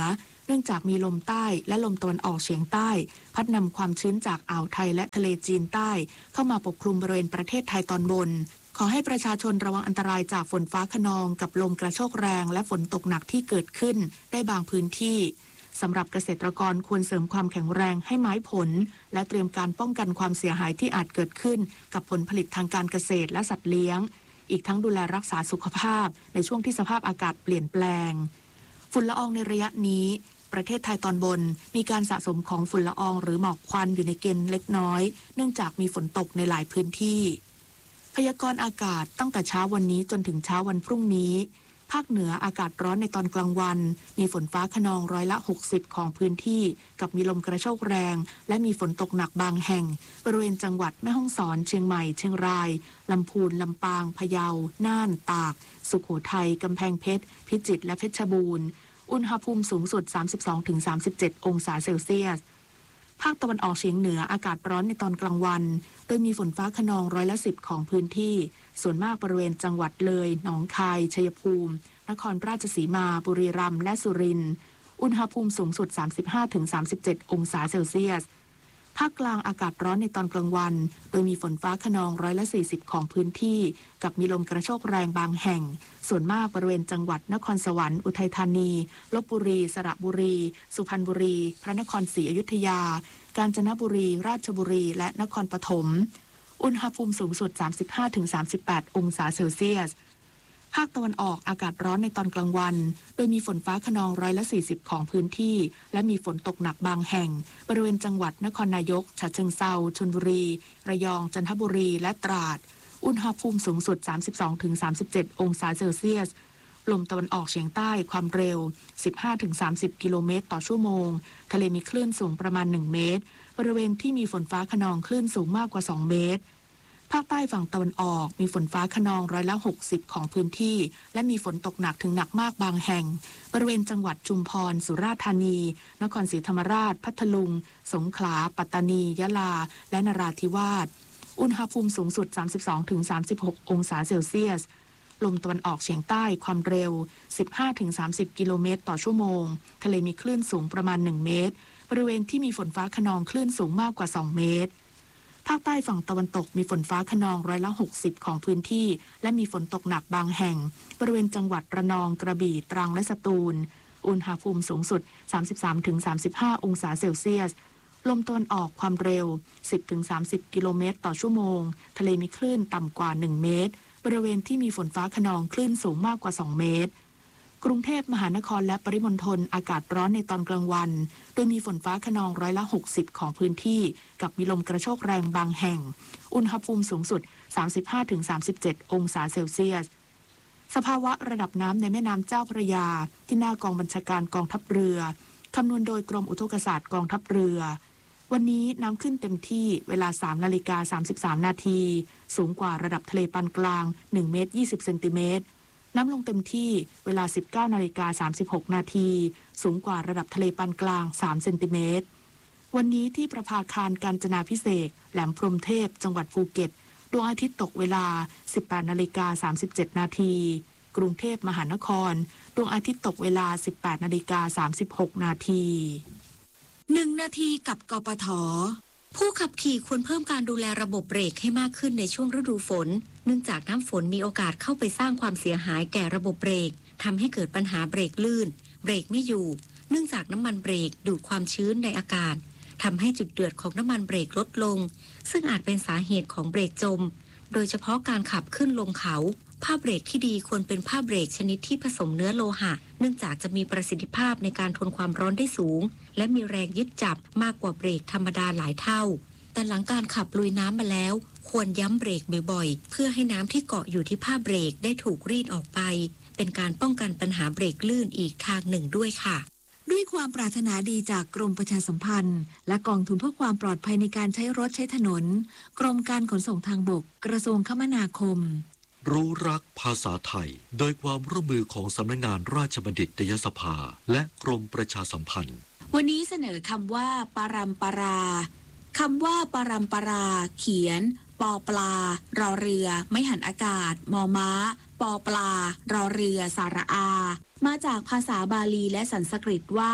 เนื่องจากมีลมใต้และลมตะวันออกเฉียงใต้พัดนำความชื้นจากอ่าวไทยและทะเลจีนใต้เข้ามาปกคลุมบริเวณประเทศไทยตอนบนขอให้ประชาชนระวังอันตรายจากฝนฟ้าคะนองกับลมกระโชกแรงและฝนตกหนักที่เกิดขึ้นได้บางพื้นที่สำหรับเกษตรกรควรเสริมความแข็งแรงให้ไม้ผลและเตรียมการป้องกันความเสียหายที่อาจเกิดขึ้นกับผลผลิตทางการเกษตรและสัตว์เลี้ยงอีกทั้งดูแลรักษาสุขภาพในช่วงที่สภาพอากาศเปลี่ยนแปลงฝุ่นละอองในระยะนี้ประเทศไทยตอนบนมีการสะสมของฝุ่นละอองหรือหมอกควันอยู่ในเกณฑ์เล็กน้อยเนื่องจากมีฝนตกในหลายพื้นที่พยากรณ์อากาศตั้งแต่เช้าวันนี้จนถึงเช้าวันพรุ่งนี้ภาคเหนืออากาศร้อนในตอนกลางวันมีฝนฟ้าคะนองร้อยละหกสิบของพื้นที่กับมีลมกระโชกแรงและมีฝนตกหนักบางแห่งบริเวณจังหวัดแม่ฮ่องสอนเชียงใหม่เชียงรายลำพูนลำปางพะเยาน่านตากสุโขทัยกำแพงเพชรพิจิตรและเพชรบูรณ์อุณหภูมิสูงสุด สามสิบสองถึงสามสิบเจ็ด องศาเซลเซียสภาคตะวันออกเฉียงเหนืออากาศร้อนในตอนกลางวันโดยมีฝนฟ้าคะนองร้อยละสิบของพื้นที่ส่วนมากบริเวณจังหวัดเลยหนองคายชัยภูมินครราชสีมาบุรีรัมย์และสุรินทร์อุณหภูมิสูงสุด สามสิบห้าถึงสามสิบเจ็ด องศาเซลเซียสภาคกลางอากาศร้อนในตอนกลางวันโดยมีฝนฟ้าคะนองร้อยละสี่สิบของพื้นที่กับมีลมกระโชกแรงบางแห่งส่วนมากบริเวณจังหวัดนครสวรรค์อุทัยธานีลพบุรีสระบุรีสุพรรณบุรีพระนครศรีอยุธยากาญจนบุรีราชบุรีและนครปฐมอุณหภูมิสูงสุด สามสิบห้าถึงสามสิบแปด องศาเซลเซียสภาคตะวันออกอากาศร้อนในตอนกลางวันโดยมีฝนฟ้าคะนองร้อยละสี่สิบของพื้นที่และมีฝนตกหนักบางแห่งบริเวณจังหวัดนครนายกฉะเชิงเทราชลบุรีระยองจันทบุรีและตราดอุณหภูมิสูงสุด สามสิบสองถึงสามสิบเจ็ด องศาเซลเซียสลมตะวันออกเฉียงใต้ความเร็ว สิบห้าถึงสามสิบ กิโลเมตรต่อชั่วโมงทะเลมีคลื่นสูงประมาณหนึ่งเมตรบริเวณที่มีฝนฟ้าคะนองคลื่นสูงมากกว่าสองเมตรภาคใต้ฝั่งตะวันออกมีฝนฟ้าคะนองร้อยละหกสิบของพื้นที่และมีฝนตกหนักถึงหนักมากบางแห่งบริเวณจังหวัดชุมพรสุราษฎร์ธานีนครศรีธรรมราชพัทลุงสงขลาปัตตานียะลาและนราธิวาสอุณหภูมิสูงสุด สามสิบสองถึงสามสิบหก องศาเซลเซียสลมตะวันออกเฉียงใต้ความเร็ว สิบห้าถึงสามสิบ กิโลเมตรต่อชั่วโมงทะเลมีคลื่นสูงประมาณหนึ่งเมตรบริเวณที่มีฝนฟ้าคะนองคลื่นสูงมากกว่าสองเมตรภาคใต้ฝั่งตะวันตกมีฝนฟ้าคะนองร้อยละหกสิบของพื้นที่และมีฝนตกหนักบางแห่งบริเวณจังหวัดระนองกระบี่ตรังและสตูลอุณหภูมิสูงสุด สามสิบสามถึงสามสิบห้า องศาเซลเซียสลมตะวันออกความเร็ว สิบถึงสามสิบ กิโลเมตรต่อชั่วโมงทะเลมีคลื่นต่ำกว่าหนึ่งเมตรบริเวณที่มีฝนฟ้าคะนองคลื่นสูงมากกว่าสองเมตรกรุงเทพมหานครและปริมณฑลอากาศร้อนในตอนกลางวันโดยมีฝนฟ้าคะนองร้อยละหกสิบของพื้นที่กับมีลมกระโชกแรงบางแห่งอุณหภูมิสูงสุด สามสิบห้าถึงสามสิบเจ็ด องศาเซลเซียสสภาวะระดับน้ำในแม่น้ำเจ้าพระยาที่หน้ากองบัญชาการกองทัพเรือคำนวณโดยกรมอุทกศาสตร์กองทัพเรือวันนี้น้ำขึ้นเต็มที่เวลา สามนาฬิกาสามสิบสาม นาทีสูงกว่าระดับทะเลปานกลางหนึ่งเมตรยี่สิบเซนติเมตรน้ำลงเต็มที่เวลา สิบเก้านาฬิกาสามสิบหก นาทีสูงกว่าระดับทะเลปานกลางสามเซนติเมตรวันนี้ที่ประภาคารกาญจนาภิเษกแหลมพรหมเทพจังหวัดภูเก็ตดวงอาทิตย์ตกเวลา สิบแปดนาฬิกาสามสิบเจ็ด นาทีกรุงเทพมหานครดวงอาทิตย์ตกเวลา สิบแปดนาฬิกาสามสิบหก นาทีหนึ่งนาทีกับกปท.ผู้ขับขี่ควรเพิ่มการดูแลระบบเบรกให้มากขึ้นในช่วงฤดูฝนเนื่องจากน้ำฝนมีโอกาสเข้าไปสร้างความเสียหายแก่ระบบเบรกทำให้เกิดปัญหาเบรกลื่นเบรกไม่อยู่เนื่องจากน้ำมันเบรกดูดความชื้นในอากาศทำให้จุดเดือดของน้ำมันเบรกลดลงซึ่งอาจเป็นสาเหตุของเบรกจมโดยเฉพาะการขับขึ้นลงเขาผ้าเบรกที่ดีควรเป็นผ้าเบรกชนิดที่ผสมเนื้อโลหะเนื่องจากจะมีประสิทธิภาพในการทนความร้อนได้สูงและมีแรงยึดจับมากกว่าเบรกธรรมดาหลายเท่าแต่หลังการขับลุยน้ำมาแล้วควรย้ำเบรกบ่อยๆเพื่อให้น้ำที่เกาะอยู่ที่ผ้าเบรกได้ถูกรีดออกไปเป็นการป้องกันปัญหาเบรกลื่นอีกทางหนึ่งด้วยค่ะด้วยความปรารถนาดีจากกรมประชาสัมพันธ์และกองทุนเพื่อความปลอดภัยในการใช้รถใช้ถนนกรมการขนส่งทางบกกระทรวงคมนาคมรู้รักภาษาไทยโดยความร่วมมือของสำนักงานราชบัณฑิตยสภาและกรมประชาสัมพันธ์วันนี้เสนอคำว่าปารัมปราคำว่าปารัมปราเขียนปอปลารอเรือไม่หันอากาศมอม้าปอปลารอเรือสาระอามาจากภาษาบาลีและสันสกฤตว่า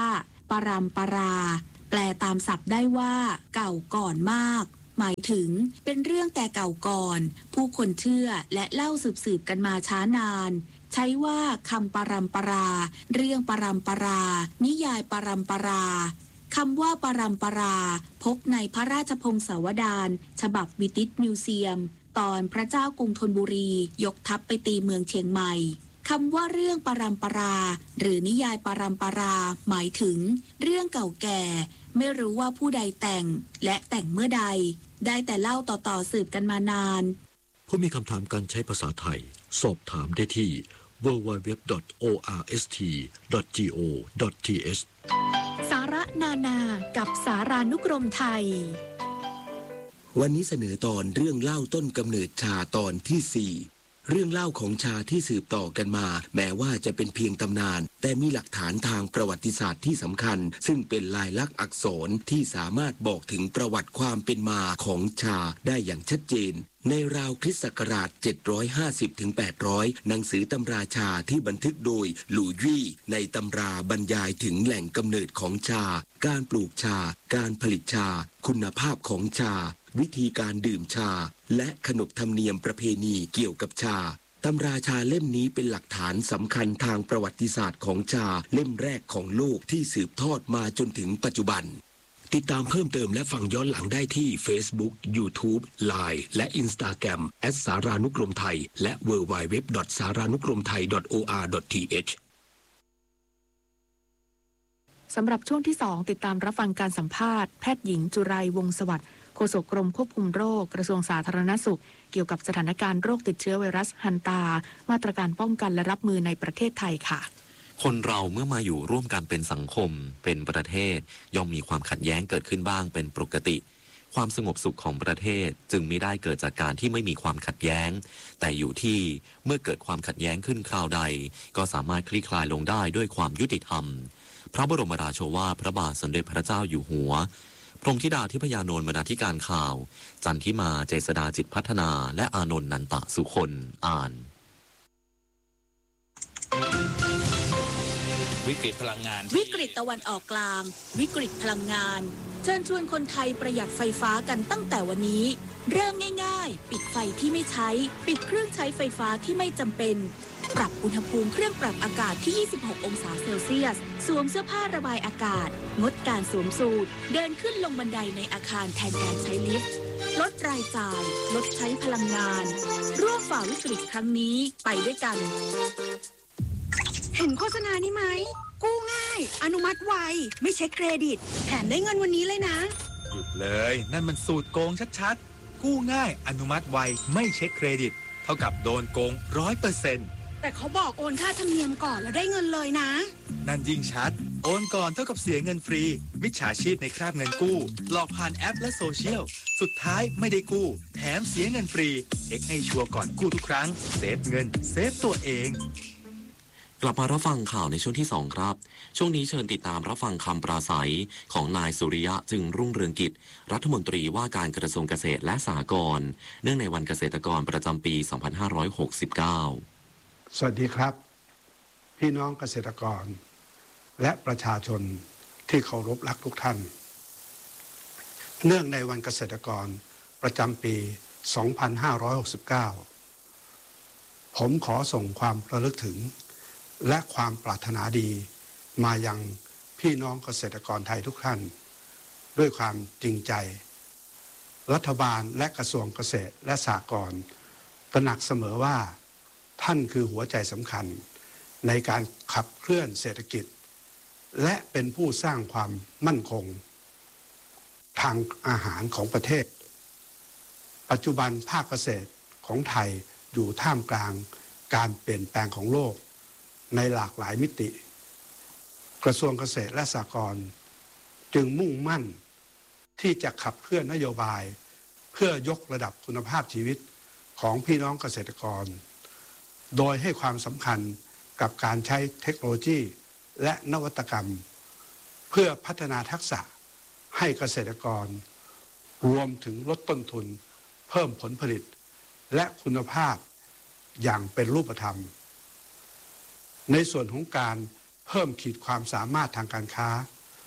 ปรำปรา แปลตามศัพท์ได้ว่าเก่าก่อนมากหมายถึงเป็นเรื่องแต่เก่าก่อนผู้คนเชื่อและเล่าสืบๆกันมาช้านานใช้ว่าคำปรำปรา เรื่องปรำปรา นิยายปรำปราคำว่าปรำปราพบในพระราชพงศาวดารฉบับวิติตมิวเซียมตอนพระเจ้ากรุงธนบุรียกทัพไปตีเมืองเชียงใหม่คำว่าเรื่องปรำปราหรือนิยายปรำปราหมายถึงเรื่องเก่าแก่ไม่รู้ว่าผู้ใดแต่งและแต่งเมื่อใดได้แต่เล่าต่อๆสืบกันมานานผู้มีคำถามการใช้ภาษาไทยสอบถามได้ที่ ดับเบิลยู ดับเบิลยู ดับเบิลยู ดอท โอ อาร์ เอส ที ดอท จี โอ ดอท ที เอชสาระนานากับสารานุกรมไทยวันนี้เสนอตอนเรื่องเล่าต้นกำเนิดชาตอนที่สี่เรื่องเล่าของชาที่สืบต่อกันมาแม้ว่าจะเป็นเพียงตำนานแต่มีหลักฐานทางประวัติศาสตร์ที่สำคัญซึ่งเป็นลายลักษณ์อักษรที่สามารถบอกถึงประวัติความเป็นมาของชาได้อย่างชัดเจนในราวคริสต์ศักราชเจ็ดร้อยห้าสิบถึงแปดร้อยหนังสือตำราชาที่บันทึกโดยหลู่ยี่ในตำราบรรยายถึงแหล่งกำเนิดของชาการปลูกชาการผลิตชาคุณภาพของชาวิธีการดื่มชาและขนบธรรมเนียมประเพณีเกี่ยวกับชาตำราชาเล่มนี้เป็นหลักฐานสำคัญทางประวัติศาสตร์ของชาเล่มแรกของโลกที่สืบทอดมาจนถึงปัจจุบันติดตามเพิ่มเติมและฟังย้อนหลังได้ที่ Facebook YouTube ไลน์ และ Instagram แอท สารานุกรมไทยและ ดับเบิลยู ดับเบิลยู ดับเบิลยู ดอท สารานุกรมไทย ดอท โอ อาร์ ดอท ที เอชสำหรับช่วงที่สองติดตามรับฟังการสัมภาษณ์แพทย์หญิงจุไรวงศ์สวัสดิ์โฆษกกรมควบคุมโรคกระทรวงสาธารณสุขเกี่ยวกับสถานการณ์โรคติดเชื้อไวรัสฮันตามาตรการป้องกันและรับมือในประเทศไทยค่ะคนเราเมื่อมาอยู่ร่วมกันเป็นสังคมเป็นประเทศย่อมมีความขัดแย้งเกิดขึ้นบ้างเป็นปกติความสงบสุขของประเทศจึงไม่ได้เกิดจากการที่ไม่มีความขัดแย้งแต่อยู่ที่เมื่อเกิดความขัดแย้งขึ้นคราวใดก็สามารถคลี่คลายลงได้ด้วยความยุติธรรมพระบรมราโชวาทพระบาทสมเด็จพระเจ้าอยู่หัวพรหมธิดาทิพยานนท์บรรณาธิการข่าวจันทิมาเจษฎาจิตพัฒนาและอานนท์นันตะสุคนอ่านวิกฤตพลังงานวิกฤตตะวันออกกลางวิกฤตพลังงานเชิญชวนคนไทยประหยัดไฟฟ้ากันตั้งแต่วันนี้เริ่มง่ายๆปิดไฟที่ไม่ใช้ปิดเครื่องใช้ไฟฟ้าที่ไม่จำเป็นปรับอุณหภูมิเครื่องปรับอากาศที่ยี่สิบหกองศาเซลเซียสสวมเสื้อผ้าระบายอากาศงดการสวมสูทเดินขึ้นลงบันไดในอาคารแทนการใช้ลิฟต์ลดรายจ่ายลดใช้พลังงานร่วมฝ่าวิกฤตครั้งนี้ไปด้วยกันเห็นโฆษณานี้ไหมกู้ง่ายอนุมัติไวไม่เช็คเครดิตแถมได้เงินวันนี้เลยนะหยุดเลยนั่นมันสูตรโกงชัดๆกู้ง่ายอนุมัติไวไม่เช็คเครดิตเท่ากับโดนโกง ร้อยเปอร์เซ็นต์แต่เขาบอกโอนค่าธรรมเนียมก่อนแล้วได้เงินเลยนะนั่นยิ่งชัดโอนก่อนเท่ากับเสียเงินฟรีมิจฉาชีพในคราบเงินกู้หลอกผ่านแอปและโซเชียลสุดท้ายไม่ได้กู้แถมเสียเงินฟรีเช็คให้ชัวร์ก่อนกู้ทุกครั้งเซฟเงินเซฟตัวเองกลับมารับฟังข่าวในช่วงที่สองครับช่วงนี้เชิญติดตามรับฟังคำปราศัยของนายสุริยะจึงรุ่งเรืองกิจรัฐมนตรีว่าการกระทรวงเกษตรและสหกรณ์เนื่องในวันเกษตรกรประจำปี สองพันห้าร้อยหกสิบเก้าสวัสดีครับพี่น้องเกษตรกรและประชาชนที่เคารพรักทุกท่านเนื่องในวันเกษตรกรประจำปี สองพันห้าร้อยหกสิบเก้า ผมขอส่งความระลึกถึงและความปรารถนาดีมายังพี่น้องเกษตรกรไทยทุกท่านด้วยความจริงใจรัฐบาลและกระทรวงเกษตรและสหกรณ์ตระหนักเสมอว่าท่านคือหัวใจสำคัญในการขับเคลื่อนเศรษฐกิจและเป็นผู้สร้างความมั่นคงทางอาหารของประเทศปัจจุบันภาคเกษตรของไทยอยู่ท่ามกลางการเปลี่ยนแปลงของโลกในหลากหลายมิติกระทรวงเกษตรและสหกรณ์จึงมุ่งมั่นที่จะขับเคลื่อนนโยบายเพื่อยกระดับคุณภาพชีวิตของพี่น้องเกษตรกรโดยให้ความสำคัญกับการใช้เทคโนโลยีและนวัตกรรมเพื่อพัฒนาทักษะให้เกษตรกรรวมถึงลดต้นทุนเพิ่มผลผลิตและคุณภาพอย่างเป็นรูปธรรมในส่วนของการเพิ่มขีดความสามารถทางการค้า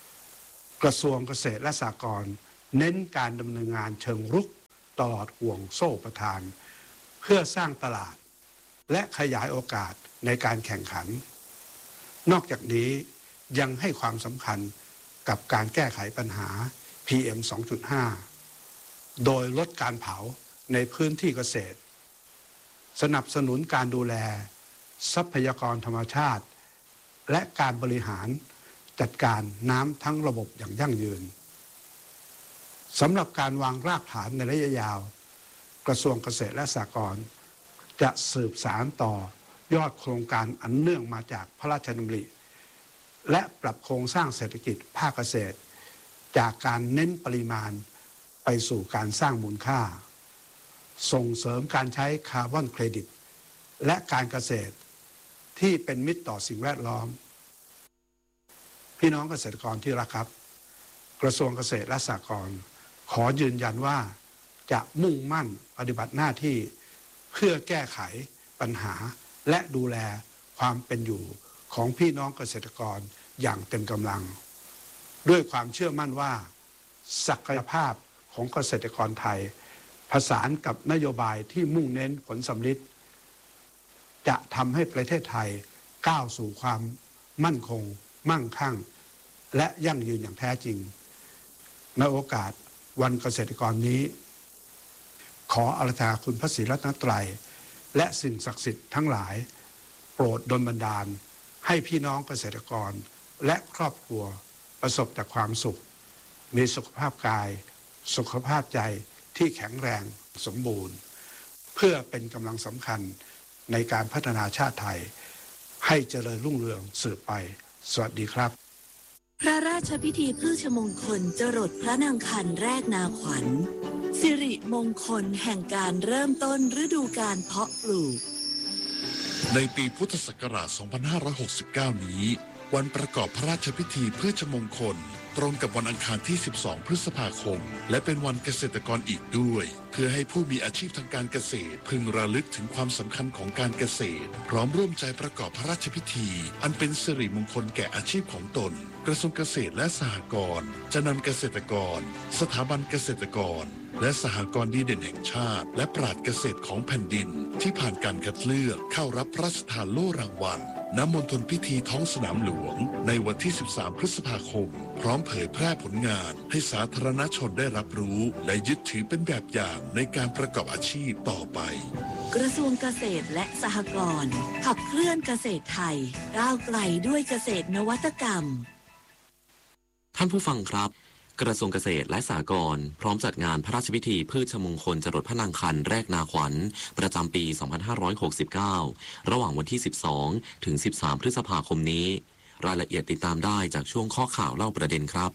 กระทรวงเกษตรและสหกรณ์เน้นการดำเนินงานเชิงรุกตลอดห่วงโซ่ประทานเพื่อสร้างตลาดและขยายโอกาสในการแข่งขันนอกจากนี้ยังให้ความสำคัญกับการแก้ไขปัญหา พี เอ็ม สองจุดห้า โดยลดการเผาในพื้นที่เกษตรสนับสนุนการดูแลทรัพยากรธรรมชาติและการบริหารจัดการน้ำทั้งระบบอย่างยั่งยืนสำหรับการวางรากฐานในระยะยาวกระทรวงเกษตรและสหกรณ์จะสืบสานต่อยอดโครงการอันเนื่องมาจากพระราชดำริและปรับโครงสร้างเศรษฐกิจภาคเกษตรจากการเน้นปริมาณไปสู่การสร้างมูลค่าส่งเสริมการใช้คาร์บอนเครดิตและการเกษตรที่เป็นมิตรต่อสิ่งแวดล้อมพี่น้องเกษตรกรที่รักครับกระทรวงเกษตรและสหกรณ์ขอยืนยันว่าจะมุ่งมั่นปฏิบัติหน้าที่เพื่อแก้ไขปัญหาและดูแลความเป็นอยู่ของพี่น้องเกษตรกรอย่างเต็มกำลังด้วยความเชื่อมั่นว่าศักยภาพของเกษตรกรไทยผสานกับนโยบายที่มุ่งเน้นผลสำลิดจะทำให้ประเทศไทยก้าวสู่ความมั่นคงมั่งคั่งและยั่งยืนอย่างแท้จริงในโอกาสวันเกษตรกรนี้ขออาราธนาคุณพระศรีรัตนตรัยและสิ่งศักดิ์สิทธิ์ทั้งหลายโปรดดลบันดาลให้พี่น้องเกษตรกรและครอบครัวประสบแต่ความสุขมีสุขภาพกายสุขภาพใจที่แข็งแรงสมบูรณ์เพื่อเป็นกำลังสำคัญในการพัฒนาชาติไทยให้เจริญรุ่งเรืองสืบไปสวัสดีครับพระราชพิธีพฤชมงคลจรดพระนางคันแรกนาขวัญสิริมงคลแห่งการเริ่มต้นฤดูการเพาะปลูกในปีพุทธศักราช สองพันห้าร้อยหกสิบเก้า นี้วันประกอบพระราชพิธีพฤชมงคลตรงกับวันอังคารที่ สิบสอง พฤษภาคมและเป็นวันเกษตรกรอีกด้วยเพื่อให้ผู้มีอาชีพทางการเกษตรพึงระลึกถึงความสำคัญของการเกษตรพร้อมร่วมใจประกอบพระราชพิธีอันเป็นสิริมงคลแก่อาชีพของตนกระทรวงเกษตรและสหกรณ์จะนำเกษตรกรสถาบันเกษตรกรและสหกรณ์ดีเด่นแห่งชาติและปราชญ์เกษตรของแผ่นดินที่ผ่านการคัดเลือกเข้ารับพระราชทานโล่รางวัลณมณฑลพิธีท้องสนามหลวงในวันที่ สิบสาม พฤษภาคมพร้อมเผยแพร่ผลงานให้สาธารณชนได้รับรู้และยึดถือเป็นแบบอย่างในการประกอบอาชีพต่อไปกระทรวงเกษตรและสหกรณ์ขับเคลื่อนเกษตรไทยก้าวไกลด้วยเกษตรนวัตกรรมท่านผู้ฟังครับกระทรวงเกษตรและสหกรณ์พร้อมจัดงานพระราชพิธีพืชมงคลจรดพระนางคันแรกนาขวัญประจำปี สองพันห้าร้อยหกสิบเก้า ระหว่างวันที่ สิบสอง ถึง สิบสาม พฤษภาคมนี้รายละเอียดติดตามได้จากช่วงข้อข่าวเล่าประเด็นครับ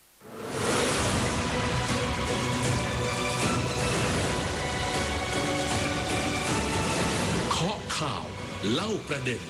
ข้อข่าวเล่าประเด็น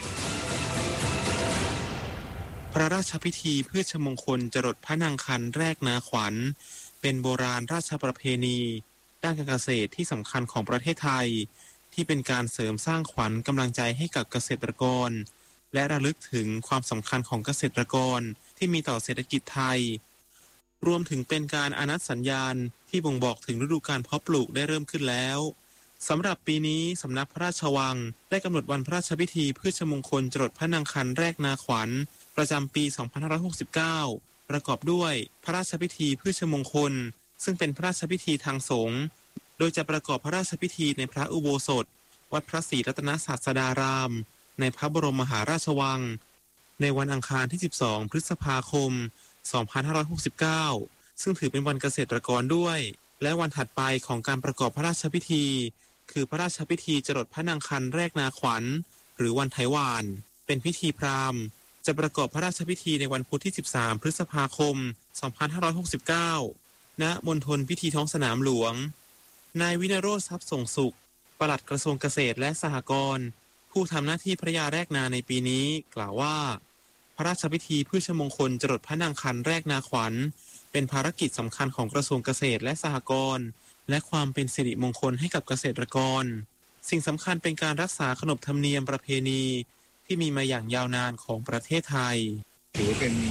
พระราชพิธีพืชมงคลจรดพระนางคันแรกนาขวัญเป็นโบราณราชประเพณีด้านการเกษตรที่สำคัญของประเทศไทยที่เป็นการเสริมสร้างขวัญกำลังใจให้กับเกษตรกรและระลึกถึงความสำคัญของเกษตรกรที่มีต่อเศรษฐกิจไทยรวมถึงเป็นการอานัตสัญญาณที่บ่งบอกถึงฤดูการเพาะปลูกได้เริ่มขึ้นแล้วสำหรับปีนี้สำนักพระราชวังได้กำหนดวันพระราชพิธีพืชมงคลจรดพระนางคันแรกนาขวัญประจำปี สองพันห้าร้อยหกสิบเก้า ประกอบด้วยพระราชพิธีพืชมงคลซึ่งเป็นพระราชพิธีทางสงฆ์โดยจะประกอบพระราชพิธีในพระอุโบสถวัดพระศรีรัตนศาสดารามในพระบรมมหาราชวังในวันอังคารที่ สิบสอง พฤษภาคม สองพันห้าร้อยหกสิบเก้า ซึ่งถือเป็นวันเกษตรกรด้วยและวันถัดไปของการประกอบพระราชพิธีคือพระราชพิธีจรดพระนางคันแรกนาขวัญหรือวันไถวานเป็นพิธีพราหมณ์จะประกอบพระราชพิธีในวันพุธที่ สิบสาม พฤษภาคม สองพันห้าร้อยหกสิบเก้า ณ มณฑลพิธีท้องสนามหลวงนายวินโรจน์ทรัพย์ส่งสุขปลัดกระทรวงเกษตรและสหกรณ์ผู้ทำหน้าที่พระยาแรกนาในปีนี้กล่าวว่าพระราชพิธีพืชมงคลจรดพระนางคันแรกนาขวัญเป็นภารกิจสำคัญของกระทรวงเกษตรและสหกรณ์และความเป็นสิริมงคลให้กับเกษตรกรสิ่งสำคัญเป็นการรักษาขนบธรรมเนียมประเพณีที่มีมาอย่างยาวนานของประเทศไทยถือเป็น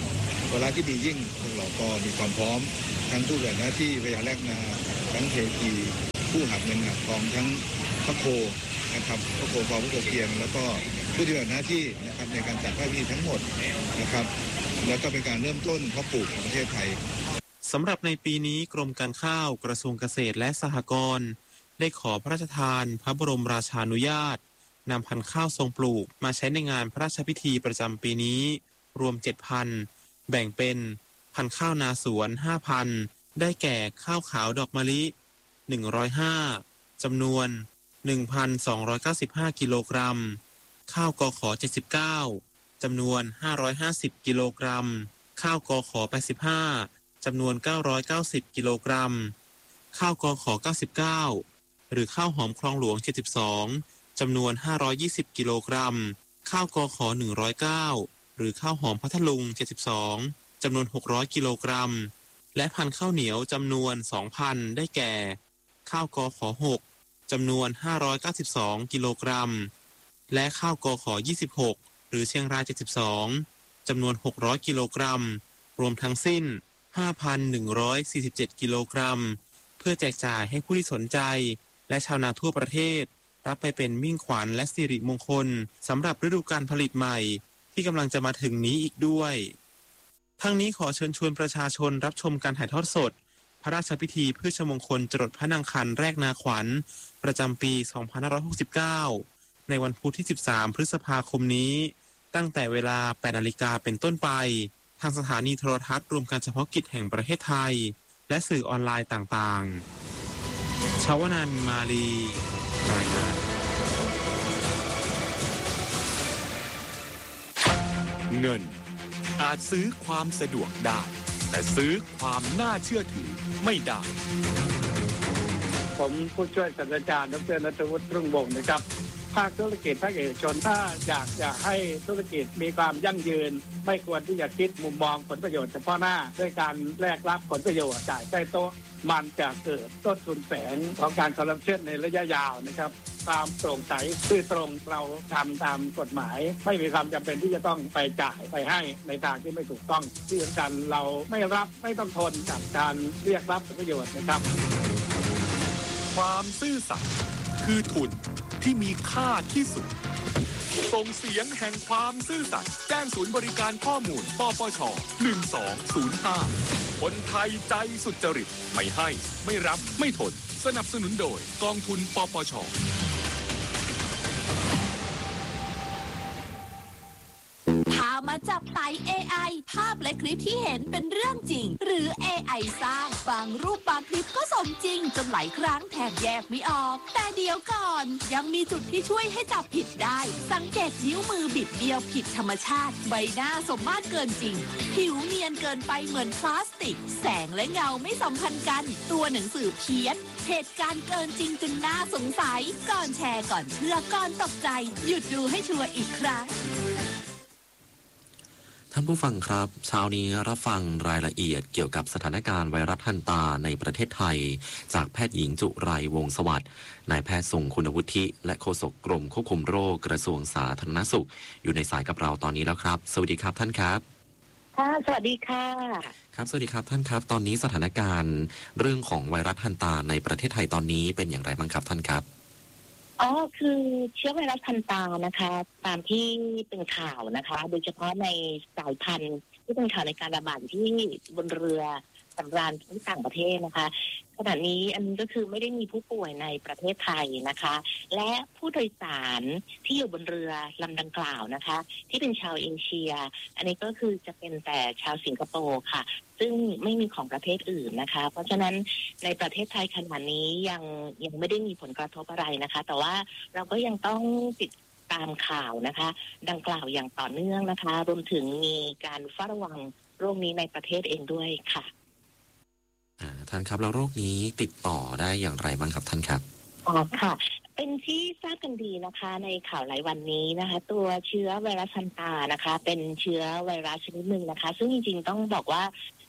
วาระที่ดียิ่งพวกเราก็มีความพร้อมทั้งผู้ปฏิบัติหน้าที่พยาแรกนาทั้งเทพีผู้หักเงินหักทองทั้งพระโคนะครับพระโคฟอพระโคเกียงแล้วก็ผู้ปฏิบัติหน้าที่นะครับในการจัดพระพิธีทั้งหมดนะครับแล้วก็เป็นการเริ่มต้นเพาะปลูกของประเทศไทยสำหรับในปีนี้กรมการข้าวกระทรวงเกษตรและสหกรณ์ได้ขอพระราชทานพระบรมราชานุญาตนำพันธุ์ข้าวทรงปลูกมาใช้ในงานพระราชพิธีประจำปีนี้รวม เจ็ดพัน แบ่งเป็นพันธุ์ข้าวนาสวน ห้าพัน ได้แก่ข้าวขาวดอกมะลิหนึ่งร้อยห้าจำนวน หนึ่งพันสองร้อยเก้าสิบห้า กิโลกรัมข้าวกขเจ็ดสิบเก้าจำนวนห้าร้อยห้าสิบกิโลกรัมข้าวกขแปดสิบห้าจำนวนเก้าร้อยเก้าสิบกิโลกรัมข้าวกขเก้าสิบเก้าหรือข้าวหอมคลองหลวงเจ็ดสิบสองจำนวนห้าร้อยยี่สิบกิโลกรัมข้าวกขหนึ่งร้อยเก้าหรือข้าวหอมพัทลุงเจ็ดสิบสองจำนวนหกร้อยกิโลกรัมและพันธุ์ข้าวเหนียวจำนวน สองพัน ได้แก่ข้าวกขหกจำนวนห้าร้อยเก้าสิบสองกิโลกรัมและข้าวกขยี่สิบหกหรือเชียงรายเจ็ดสิบสองจำนวนหกร้อยกิโลกรัมรวมทั้งสิ้น ห้าพันหนึ่งร้อยสี่สิบเจ็ด กิโลกรัมเพื่อแจกจ่ายให้ผู้ที่สนใจและชาวนาทั่วประเทศรับไปเป็นมิ่งขวัญและสิริมงคลสำหรับฤดูกาลผลิตใหม่ที่กำลังจะมาถึงนี้อีกด้วยทั้งนี้ขอเชิญชวนประชาชนรับชมการถ่ายทอดสดพระราชพิธีพฤชมงคลจรดพระนางคันแรกนาขวัญประจำปี สองพันห้าร้อยหกสิบเก้า ในวันพุธที่ สิบสาม พฤษภาคมนี้ตั้งแต่เวลา แปดนาฬิกา เป็นต้นไปทางสถานีโทรทัศน์รวมการเฉพาะกิจแห่งประเทศไทยและสื่อออนไลน์ต่างๆชาวนามิมาลีรายงานเงินอาจซื้อความสะดวกได้แต่ซื้อความน่าเชื่อถือไม่ได้ผมผู้ช่วยศาสตราจารย์ดร.ณัฐวุฒิรุ่งวงศ์นะครับภาคธุรกิจภาคเอกชนถ้าอยากจะให้ธุรกิจมีความยั่งยืนไม่ควรที่จะคิดมุมมองผลประโยชน์เฉพาะหน้าด้วยการแลกรับผลประโยชน์จ่ายใต้โต๊ะมันจะเกิดต้นทุนแฝงของการคอร์รัปชันในระยะยาวนะครับความโปร่งใสซื่อตรงเราทำตามกฎหมายไม่มีความจำเป็นที่จะต้องไปจ่ายไปให้ในทางที่ไม่ถูกต้องที่สำคัญเราไม่รับไม่ต้องทนกับการเรียกรับผลประโยชน์นะครับความซื่อสัตย์คือทุนที่มีค่าที่สุดส่งเสียงแห่งความซื่อสัตย์แจ้งศูนย์บริการข้อมูลปปชหนึ่งสองศูนย์ห้าคนไทยใจสุจริตไม่ให้ไม่รับไม่ทนสนับสนุนโดยกองทุนปปชพามาจับไต่ เอ ไอ ภาพและคลิปที่เห็นเป็นเรื่องจริงหรือ เอ ไอ สร้างบางรูปบางคลิปก็สมจริงจนหลายครั้งแทบแยกไม่ออกแต่เดี๋ยวก่อนยังมีจุดที่ช่วยให้จับผิดได้สังเกตนิ้วมือบิดเบี้ยวผิดธรรมชาติใบหน้าสมมาตรเกินจริงผิวเนียนเกินไปเหมือนพลาสติกแสงและเงาไม่สัมพันธ์กันตัวหนังสือเพี้ยนเหตุการณ์เกินจริงจนน่าสงสัยก่อนแชร์ก่อนเชื่อก่อนตกใจหยุดดูให้ชัวร์อีกครั้งท่านผู้ฟังครับเช้านี้รับฟังรายละเอียดเกี่ยวกับสถานการณ์ไวรัสฮันตาในประเทศไทยจากแพทย์หญิงจุไรวงศ์สวัสดิ์นายแพทย์ทรงคุณวุฒิและโฆษกกรมควบคุมโรคกระทรวงสาธารณสุขอยู่ในสายกับเราตอนนี้แล้วครับสวัสดีครับท่านครับค่ะสวัสดีค่ะครับสวัสดีครับท่านครับตอนนี้สถานการณ์เรื่องของไวรัสฮันตาในประเทศไทยตอนนี้เป็นอย่างไรบ้างครับท่านครับอ๋อคือเชื้อไวรัสฮันตานะคะตามที่เป็นข่าวนะคะโดยเฉพาะในสายพันธุ์ที่เป็นข่าวในการระบาดที่บนเรือสำราญที่ต่างประเทศนะคะขณะนี้อันนี้ก็คือไม่ได้มีผู้ป่วยในประเทศไทยนะคะและผู้โดยสารที่อยู่บนเรือลำดังกล่าวนะคะที่เป็นชาวเอเชียอันนี้ก็คือจะเป็นแต่ชาวสิงคโปร์ค่ะซึ่งไม่มีของประเทศอื่นนะคะเพราะฉะนั้นในประเทศไทยขณะนี้ยังยังไม่ได้มีผลกระทบอะไรนะคะแต่ว่าเราก็ยังต้องติดตามข่าวนะคะดังกล่าวอย่างต่อเนื่องนะคะรวมถึงมีการเฝ้าระวังโรคนี้ในประเทศเองด้วยค่ะท่านครับแล้วโรคนี้ติดต่อได้อย่างไรบ้างครับท่านครับอ๋อค่ะเป็นที่ทราบกันดีนะคะในข่าวหลายวันนี้นะคะตัวเชื้อไวรัสฮันตานะคะเป็นเชื้อไวรัสชนิดหนึ่งนะคะซึ่งจริงๆต้องบอกว่า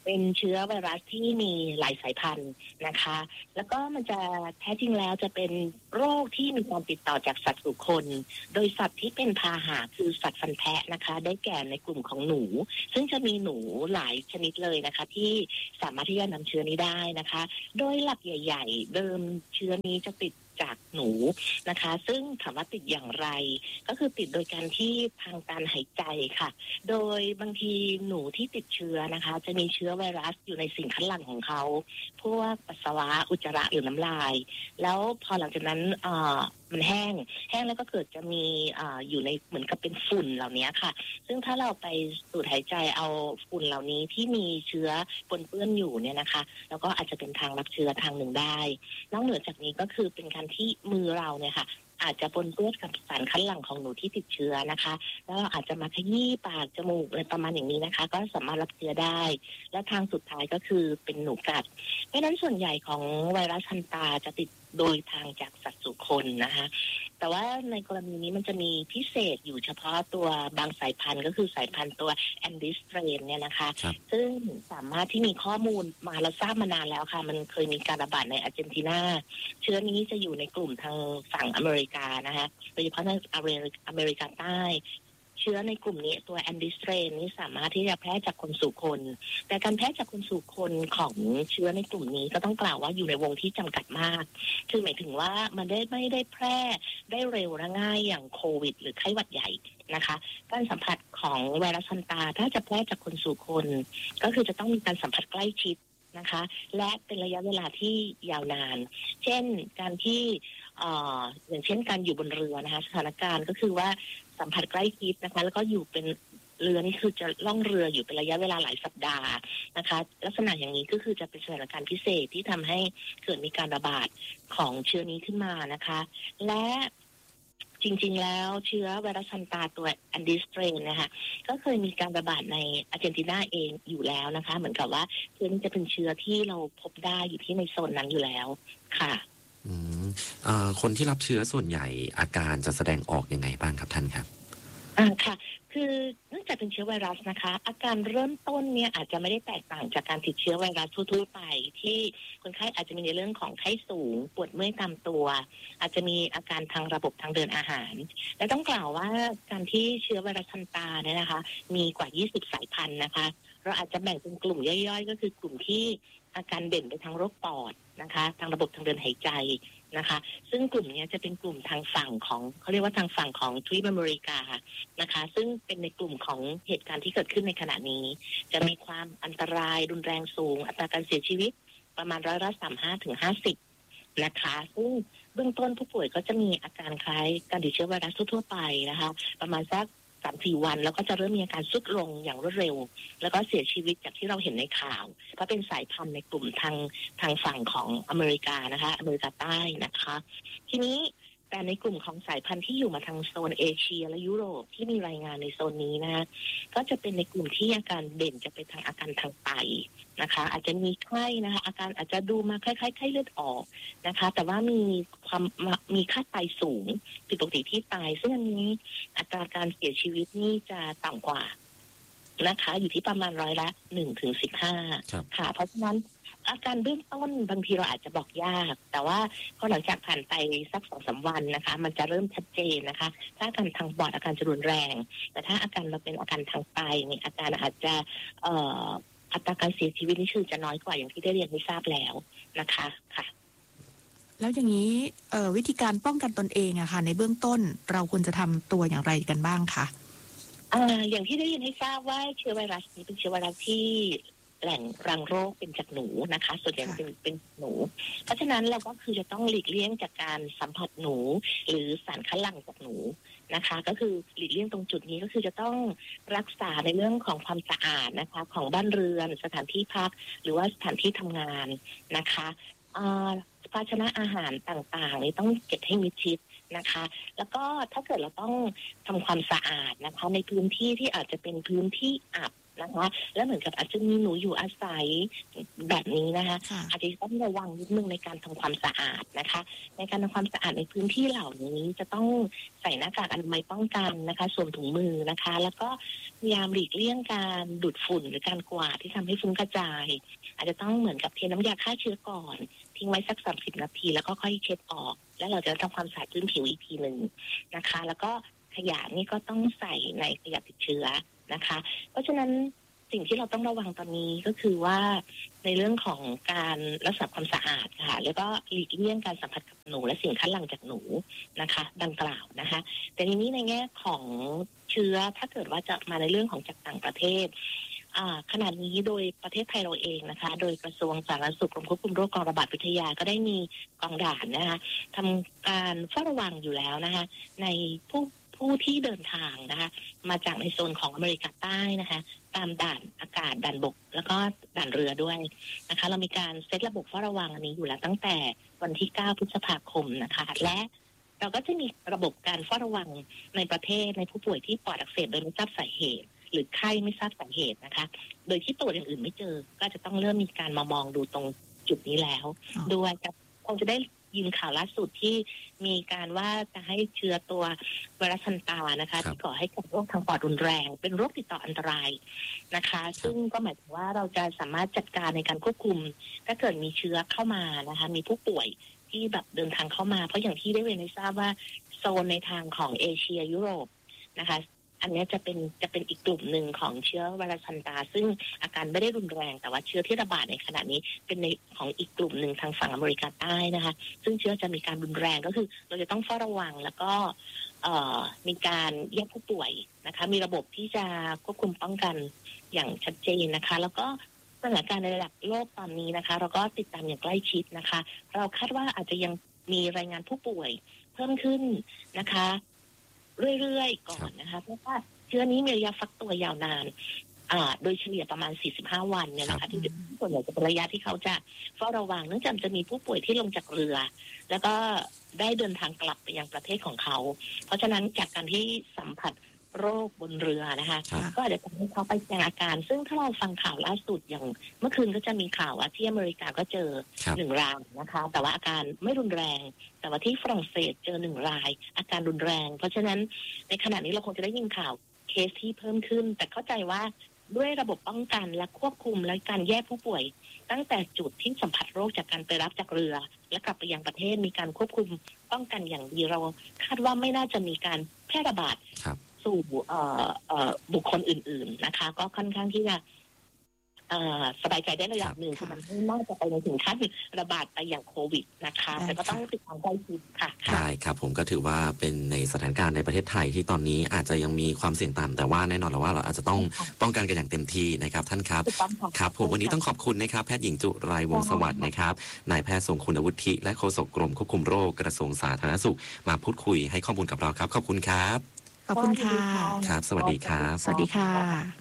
เป็นเชื้อไวรัสที่มีหลายสายพันธุ์นะคะ แล้วก็มันจะแท้จริงแล้วจะเป็นโรคที่มีการติดต่อจากสัตว์สู่คน โดยสัตว์ที่เป็นพาหะคือสัตว์ฟันแทะนะคะ ได้แก่ในกลุ่มของหนู ซึ่งจะมีหนูหลายชนิดเลยนะคะที่สามารถที่จะนำเชื้อนี้ได้นะคะ โดยหลักใหญ่ๆเดิมเชื้อนี้จะติดจากหนูนะคะ ซึ่งถามว่าติดอย่างไรก็คือติดโดยการที่ทางการหายใจค่ะ โดยบางทีหนูที่ติดเชื้อนะคะจะมีเชื้อไวรัสอยู่ในสิ่งคัดหลั่งของเขาพวกปัสสาวะอุจจาระหรือน้ำลายแล้วพอหลังจากนั้นเอ่อมันแห้งแห้งแล้วก็เกิดจะมีอ่าอยู่ในเหมือนกับเป็นฝุ่นเหล่านี้ค่ะซึ่งถ้าเราไปสูดหายใจเอาฝุ่นเหล่านี้ที่มีเชื้อปนเปื้อนอยู่เนี่ยนะคะแล้วก็อาจจะเป็นทางรับเชื้อทางหนึ่งได้นอกเหนือจากนี้ก็คือเป็นการที่มือเราเนี่ยค่ะอาจจะปนเปื้อนกับสารคัดหลั่งของหนูที่ติดเชื้อนะคะแล้วเราอาจจะมาขยี้ปากจมูกอะไรประมาณอย่างนี้นะคะก็สามารถรับเชื้อได้และทางสุดท้ายก็คือเป็นหนูกัดเพราะฉะนั้นส่วนใหญ่ของไวรัสฮันตาจะติดโดยทางจากสัตว์สู่คนนะคะแต่ว่าในกรณีนี้มันจะมีพิเศษอยู่เฉพาะตัวบางสายพันธุ์ก็คือสายพันธุ์ตัวแอนดิสเทรนเนี่ยนะคะซึ่งสามารถที่มีข้อมูลมาเราทราบมานานแล้วค่ะมันเคยมีการระบาดในอาร์เจนตินาเชื้อนี้จะอยู่ในกลุ่มทางฝั่งอเมริกานะคะโดยเฉพาะในอเมริกาใต้เชื้อในกลุ่มนี้ตัวแอนดิสเทรนนี้สามารถที่จะแพร่จากคนสู่คนแต่การแพร่จากคนสู่คนของเชื้อในกลุ่มนี้ก็ต้องกล่าวว่าอยู่ในวงที่จำกัดมากคือหมายถึงว่ามันได้ไม่ได้แพร่ได้เร็วและง่ายอย่างโควิดหรือไข้หวัดใหญ่นะคะการสัมผัสของไวรัสฮันตาถ้าจะแพร่จากคนสู่คนก็คือจะต้องมีการสัมผัสใกล้ชิดนะคะและเป็นระยะเวลาที่ยาวนานเช่นการที่เอ่ออย่างเช่นการอยู่บนเรือนะคะสถานการณ์ก็คือว่าสัมผัสใกล้ชิดนะคะแล้วก็อยู่เป็นเรือนี่คือจะล่องเรืออยู่เป็นระยะเวลาหลายสัปดาห์นะคะลักษณะอย่างนี้ก็คือจะเป็นสถานการณ์พิเศษที่ทำให้เกิดมีการระบาดของเชื้อนี้ขึ้นมานะคะและจริงๆแล้วเชื้อไวรัสฮันตาตัวแอนดิสเทรนนะคะก็เคยมีการระบาดในอาร์เจนตินาเองอยู่แล้วนะคะเหมือนกับว่าเชื้อนี้จะเป็นเชื้อที่เราพบได้อยู่ที่ในโซนนั้นอยู่แล้วค่ะอืมเอ่อคนที่รับเชื้อส่วนใหญ่อาการจะแสดงออกยังไงบ้างครับท่านครับอ่าค่ะคือเนื่องจากเป็นเชื้อไวรัสนะคะอาการเริ่มต้นเนี่ยอาจจะไม่ได้แตกต่างจากการติดเชื้อไวรัสทั่วๆไปที่คนไข้อาจจะมีในเรื่องของไข้สูงปวดเมื่อยตามตัวอาจจะมีอาการทางระบบทางเดินอาหารและต้องกล่าวว่าการที่เชื้อไวรัสฮันตาเนี่ยนะคะมีกว่ายี่สิบสายพันธุ์นะคะเราอาจจะแบ่งเป็นกลุ่มย่อยๆก็คือกลุ่มที่อาการเด่นไปทางโรคปอดนะคะทางระบบทางเดินหายใจนะคะซึ่งกลุ่มนี้จะเป็นกลุ่มทางฝั่งของเขาเรียกว่าทางฝั่งของทวีปอเมริกานะคะซึ่งเป็นในกลุ่มของเหตุการณ์ที่เกิดขึ้นในขณะนี้จะมีความอันตรายรุนแรงสูงอัตราการเสียชีวิตประมาณร้อยละสามห้าถึงห้าสิบนะคะซึ่งเบื้องต้นผู้ป่วยก็จะมีอาการคล้ายการติดเชื้อไวรัสทั่วๆไปนะคะประมาณสักสามสี่วันแล้วก็จะเริ่มมีอาการทรุดลงอย่างรวดเร็วแล้วก็เสียชีวิตจากที่เราเห็นในข่าวเพราะเป็นสายพันธุ์ในกลุ่มทางทางฝั่งของอเมริกานะคะอเมริกาใต้นะคะทีนี้แต่ในกลุ่มของสายพันธุ์ที่อยู่มาทางโซนเอเชียและยุโรปที่มีรายงานในโซนนี้นะก็จะเป็นในกลุ่มที่อาการเด่นจะเป็นทางอาการทางไตนะคะอาจจะมีไข้นะคะอาการอาจจะดูมาคล้ายๆไข้เลือดออกนะคะแต่ว่ามีความมีค่าไตสูงผิดปกติที่ไตซึ่งอันนี้อัตราการเสียชีวิตนี่จะต่ำกว่านะคะอยู่ที่ประมาณร้อยละหนึ่งถึงสิบห้าค่ะเพราะฉะนั้นอาการเบื้องต้นบางทีเราอาจจะบอกยากแต่ว่าพอหลังจากผ่านไปสักสองสามวันนะคะมันจะเริ่มชัดเจนนะคะถ้าอาการทางปอดอาการจะรุนแรงแต่ถ้าอาการเราเป็นอาการทางไตเนี่ยอาการอาจจะเอ่ออัตราการเสียชีวิตนี่คือจะน้อยกว่าอย่างที่ได้เรียนให้ทราบแล้วนะคะค่ะแล้วอย่างนี้เอ่อวิธีการป้องกันตนเองอะค่ะในเบื้องต้นเราควรจะทำตัวอย่างไรกันบ้างคะอ่าอย่างที่ได้ยินให้ทราบว่าเชื้อไวรัสนี้เป็นเชื้อไวรัสที่แหล่งรังโรคเป็นจากหนูนะคะส่วนใหญ่เป็นเป็นหนูเพราะฉะนั้นเราก็คือจะต้องหลีกเลี่ยงจากการสัมผัสหนูหรือสารคัดหลั่งจากหนูนะคะก็คือหลีกเลี่ยงตรงจุดนี้ก็คือจะต้องรักษาในเรื่องของความสะอาดนะคะของบ้านเรือนสถานที่พักหรือว่าสถานที่ทำงานนะคะภาชนะอาหารต่างๆนี่ต้องเก็บให้มิดชิดนะคะแล้วก็ถ้าเกิดเราต้องทำความสะอาดนะคะในพื้นที่ที่อาจจะเป็นพื้นที่อับนะคะแล้วเหมือนกับอาจจะมีหนูอยู่อาศัยแบบนี้นะคะอาจจะต้องระวังนิดนึงในการทำความสะอาดนะคะในการทำความสะอาดในพื้นที่เหล่านี้จะต้องใส่หน้ากากอนามัยป้องกันนะคะสวมถุงมือนะคะแล้วก็พยายามหลีกเลี่ยงการดูดฝุ่นหรือการกวาดที่ทำให้ฟุ้งกระจายอาจจะต้องเหมือนกับเทน้ำยาฆ่าเชื้อก่อนทิ้งไว้สักสามสิบนาทีแล้วก็ค่อยเช็ดออกแล้วเราจะทำความสะอาดพื้นผิวอีกทีหนึ่งนะคะแล้วก็ขยะนี่ก็ต้องใส่ในขยะติดเชื้อนะคะเพราะฉะนั้นสิ่งที่เราต้องระวังตอนนี้ก็คือว่าในเรื่องของการรักษาความสะอาดค่ะแล้วก็หลีกเลี่ยงการสัมผัสกับหนูและสิ่งคัดหลั่งจากหนูนะคะดังกล่าวนะคะแต่ทีนี้ในแง่ของเชื้อถ้าเกิดว่าจะมาในเรื่องของจากต่างประเทศขณะนี้โดยประเทศไทยเราเองนะคะโดยกระทรวงสาธารณสุขกรมควบคุมโรคกองระบาดวิทยาก็ได้มีกองด่านนะคะทำการเฝ้าระวังอยู่แล้วนะคะในผู้ผู้ที่เดินทางนะคะมาจากในโซนของอเมริกาใต้นะคะตามด่านอากาศด่านบกแล้วก็ด่านเรือด้วยนะคะเรามีการเซตระบบเฝ้าระวังอันนี้อยู่แล้วตั้งแต่วันที่เก้าพฤษภาคมนะคะและเราก็จะมีระบบการเฝ้าระวังในประเทศในผู้ป่วยที่ปอดอักเสบโดยไม่ทราบสาเหตุหรือไข้ไม่ทราบสาเหตุนะคะโดยที่ตรวจอย่างอื่นไม่เจอก็จะต้องเริ่มมีการมามองดูตรงจุดนี้แล้วด้วยคงจะได้ยินข่าวล่าสุดที่มีการว่าจะให้เชื้อตัวไวรัสฮันตานะคะที่ก่อให้เกิดโรคทางปอดรุนแรงเป็นโรคติดต่ออันตรายนะคะซึ่งก็หมายถึงว่าเราจะสามารถจัดการในการควบคุมถ้าเกิดมีเชื้อเข้ามานะคะมีผู้ป่วยที่แบบเดินทางเข้ามาเพราะอย่างที่ได้เรียนให้ทราบว่าโซนในทางของเอเชียยุโรปนะคะอันนี้จะเป็นจะเป็นอีกกลุ่มหนึ่งของเชื้อไวรัสฮันตาซึ่งอาการไม่ได้รุนแรงแต่ว่าเชื้อที่ระบาดในขณะนี้เป็นในของอีกกลุ่มหนึ่งทางฝั่งอเมริกาใต้นะคะซึ่งเชื้อจะมีการรุนแรงก็คือเราจะต้องเฝ้าระวังแล้วก็มีการแยกผู้ป่วยนะคะมีระบบที่จะควบคุมป้องกันอย่างชัดเจนนะคะแล้วก็สถานการณ์ในระดับโลกตอนนี้นะคะเราก็ติดตามอย่างใกล้ชิดนะคะเราคาดว่าอาจจะยังมีรายงานผู้ป่วยเพิ่มขึ้นนะคะเรื่อยๆก่อนนะคะเพราะว่าเชื้อนี้มีระยะฟักตัวยาวนานอ่าโดยเฉลี่ยประมาณสี่สิบห้าวันเนี่ยนะคะที่ส่วนใหญ่จะเป็นระยะที่เขาจะเฝ้าระวังเนื่องจากจะมีผู้ป่วยที่ลงจากเรือแล้วก็ได้เดินทางกลับไปยังประเทศของเขาเพราะฉะนั้นจากการที่สัมผัสโรคบนเรือนะคะก็อาจจะทำให้เขาไปแสดงอาการซึ่งถ้าเราฟังข่าวล่าสุดอย่างเมื่อคืนก็จะมีข่าวว่าที่อเมริกาก็เจอหนึ่งรายนะคะแต่ว่าอาการไม่รุนแรงแต่ว่าที่ฝรั่งเศสเจอหนึ่งรายอาการรุนแรงเพราะฉะนั้นในขณะนี้เราคงจะได้ยินข่าวเคสที่เพิ่มขึ้นแต่เข้าใจว่าด้วยระบบป้องกันและควบคุมและการแยกผู้ป่วยตั้งแต่จุดที่สัมผัสโรคจากการไปรับจากเรือและกลับไปยังประเทศมีการควบคุมป้องกันอย่างดีเราคาดว่าไม่น่าจะมีการแพร่ระบาดสู่บุคคลอื่นๆนะคะก็ค่อนข้างที่จะสบายใจได้ระดับหนึ่งคือมันไม่น่าจะไปในถึงขั้นระบาดไปอย่างโควิดนะคะแต่ก็ต้องติดตามใกล้ชิดค่ะใช่ครับผมก็ถือว่าเป็นในสถานการณ์ในประเทศไทยที่ตอนนี้อาจจะยังมีความเสี่ยงต่ำแต่ว่าแน่นอนแล้วว่าเราอาจจะต้องป้องกันกันอย่างเต็มที่นะครับท่านครับครับผมวันนี้ต้องขอบคุณนะครับแพทย์หญิงจุไรวงศ์สวัสดิ์นะครับนายแพทย์ทรงคุณวุฒิและโฆษกกรมควบคุมโรคกระทรวงสาธารณสุขมาพูดคุยให้ข้อมูลกับเราครับขอบคุณครับขอบคุณค่ะครับสวัสดีครับสวัสดีค่ะ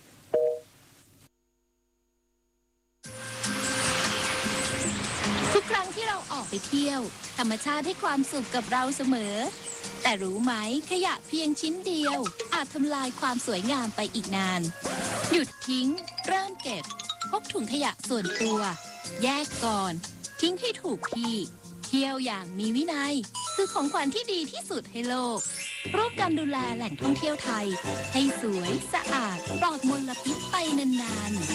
ทุกครั้งที่เราออกไปเที่ยวธรรมชาติให้ความสุขกับเราเสมอแต่รู้ไหมขยะเพียงชิ้นเดียวอาจทำลายความสวยงามไปอีกนานหยุดทิ้งเริ่มเก็บพกถุงขยะส่วนตัวแยกก่อนทิ้งให้ถูกที่เที่ยวอย่างมีวินัยคือของขวัญที่ดีที่สุดให้โลกร่วมกันดูแลแหล่งท่องเที่ยวไทยให้สวยสะอาดปลอดมลพิษไปนานๆ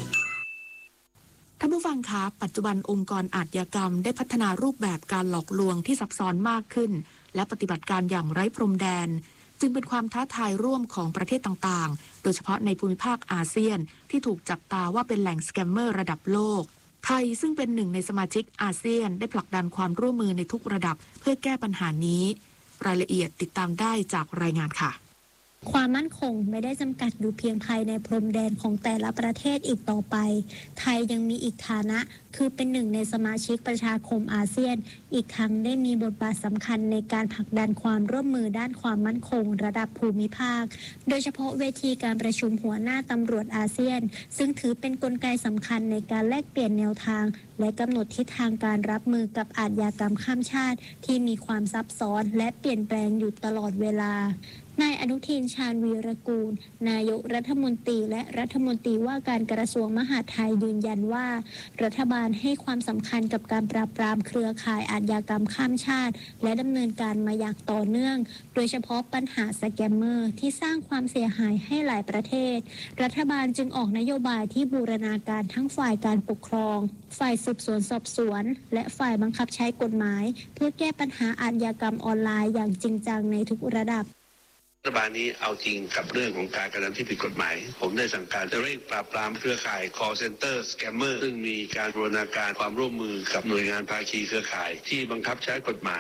ท่านผู้ฟังคะปัจจุบันองค์กรอาชญากรรมได้พัฒนารูปแบบการหลอกลวงที่ซับซ้อนมากขึ้นและปฏิบัติการอย่างไร้พรมแดนจึงเป็นความท้าทายร่วมของประเทศต่างๆโดยเฉพาะในภูมิภาคอาเซียนที่ถูกจับตาว่าเป็นแหล่งสแกมเมอร์ระดับโลกไทยซึ่งเป็นหนึ่งในสมาชิกอาเซียนได้ผลักดันความร่วมมือในทุกระดับเพื่อแก้ปัญหานี้รายละเอียดติดตามได้จากรายงานค่ะความมั่นคงไม่ได้จำกัดอยู่เพียงภายในพรมแดนของแต่ละประเทศอีกต่อไปไทยยังมีอีกฐานะคือเป็นหนึ่งในสมาชิกประชาคมอาเซียนอีกทั้งได้มีบทบาทสำคัญในการผลักดันความร่วมมือด้านความมั่นคงระดับภูมิภาคโดยเฉพาะเวทีการประชุมหัวหน้าตำรวจอาเซียนซึ่งถือเป็นกลไกสำคัญในการแลกเปลี่ยนแนวทางและกำหนดทิศทางการรับมือกับอาชญากรรมข้ามชาติที่มีความซับซ้อนและเปลี่ยนแปลงอยู่ตลอดเวลานายอนุทินชาญวีรกูลนายกรัฐมนตรีและรัฐมนตรีว่าการกระทรวงมหาดไทยยืนยันว่ารัฐบาลให้ความสำคัญกับการปราบปรามเครือข่ายอาชญากรรมข้ามชาติและดำเนินการมาอย่างต่อเนื่องโดยเฉพาะปัญหาสแกมเมอร์ที่สร้างความเสียหายให้หลายประเทศรัฐบาลจึงออกนโยบายที่บูรณาการทั้งฝ่ายการปกครองฝ่ายสืบสวนสอบสวนและฝ่ายบังคับใช้กฎหมายเพื่อแก้ปัญหาอาชญากรรมออนไลน์อย่างจริงจังในทุกระดับรัฐบาลนี้เอาจริงกับเรื่องของการกระทำที่ผิดกฎหมายผมได้สั่งการจะเร่งปราบปรามเครือข่าย call center scammer ซึ่งมีการบูรณาการความร่วมมือกับหน่วยงานภาคีเครือข่ายที่บังคับใช้กฎหมาย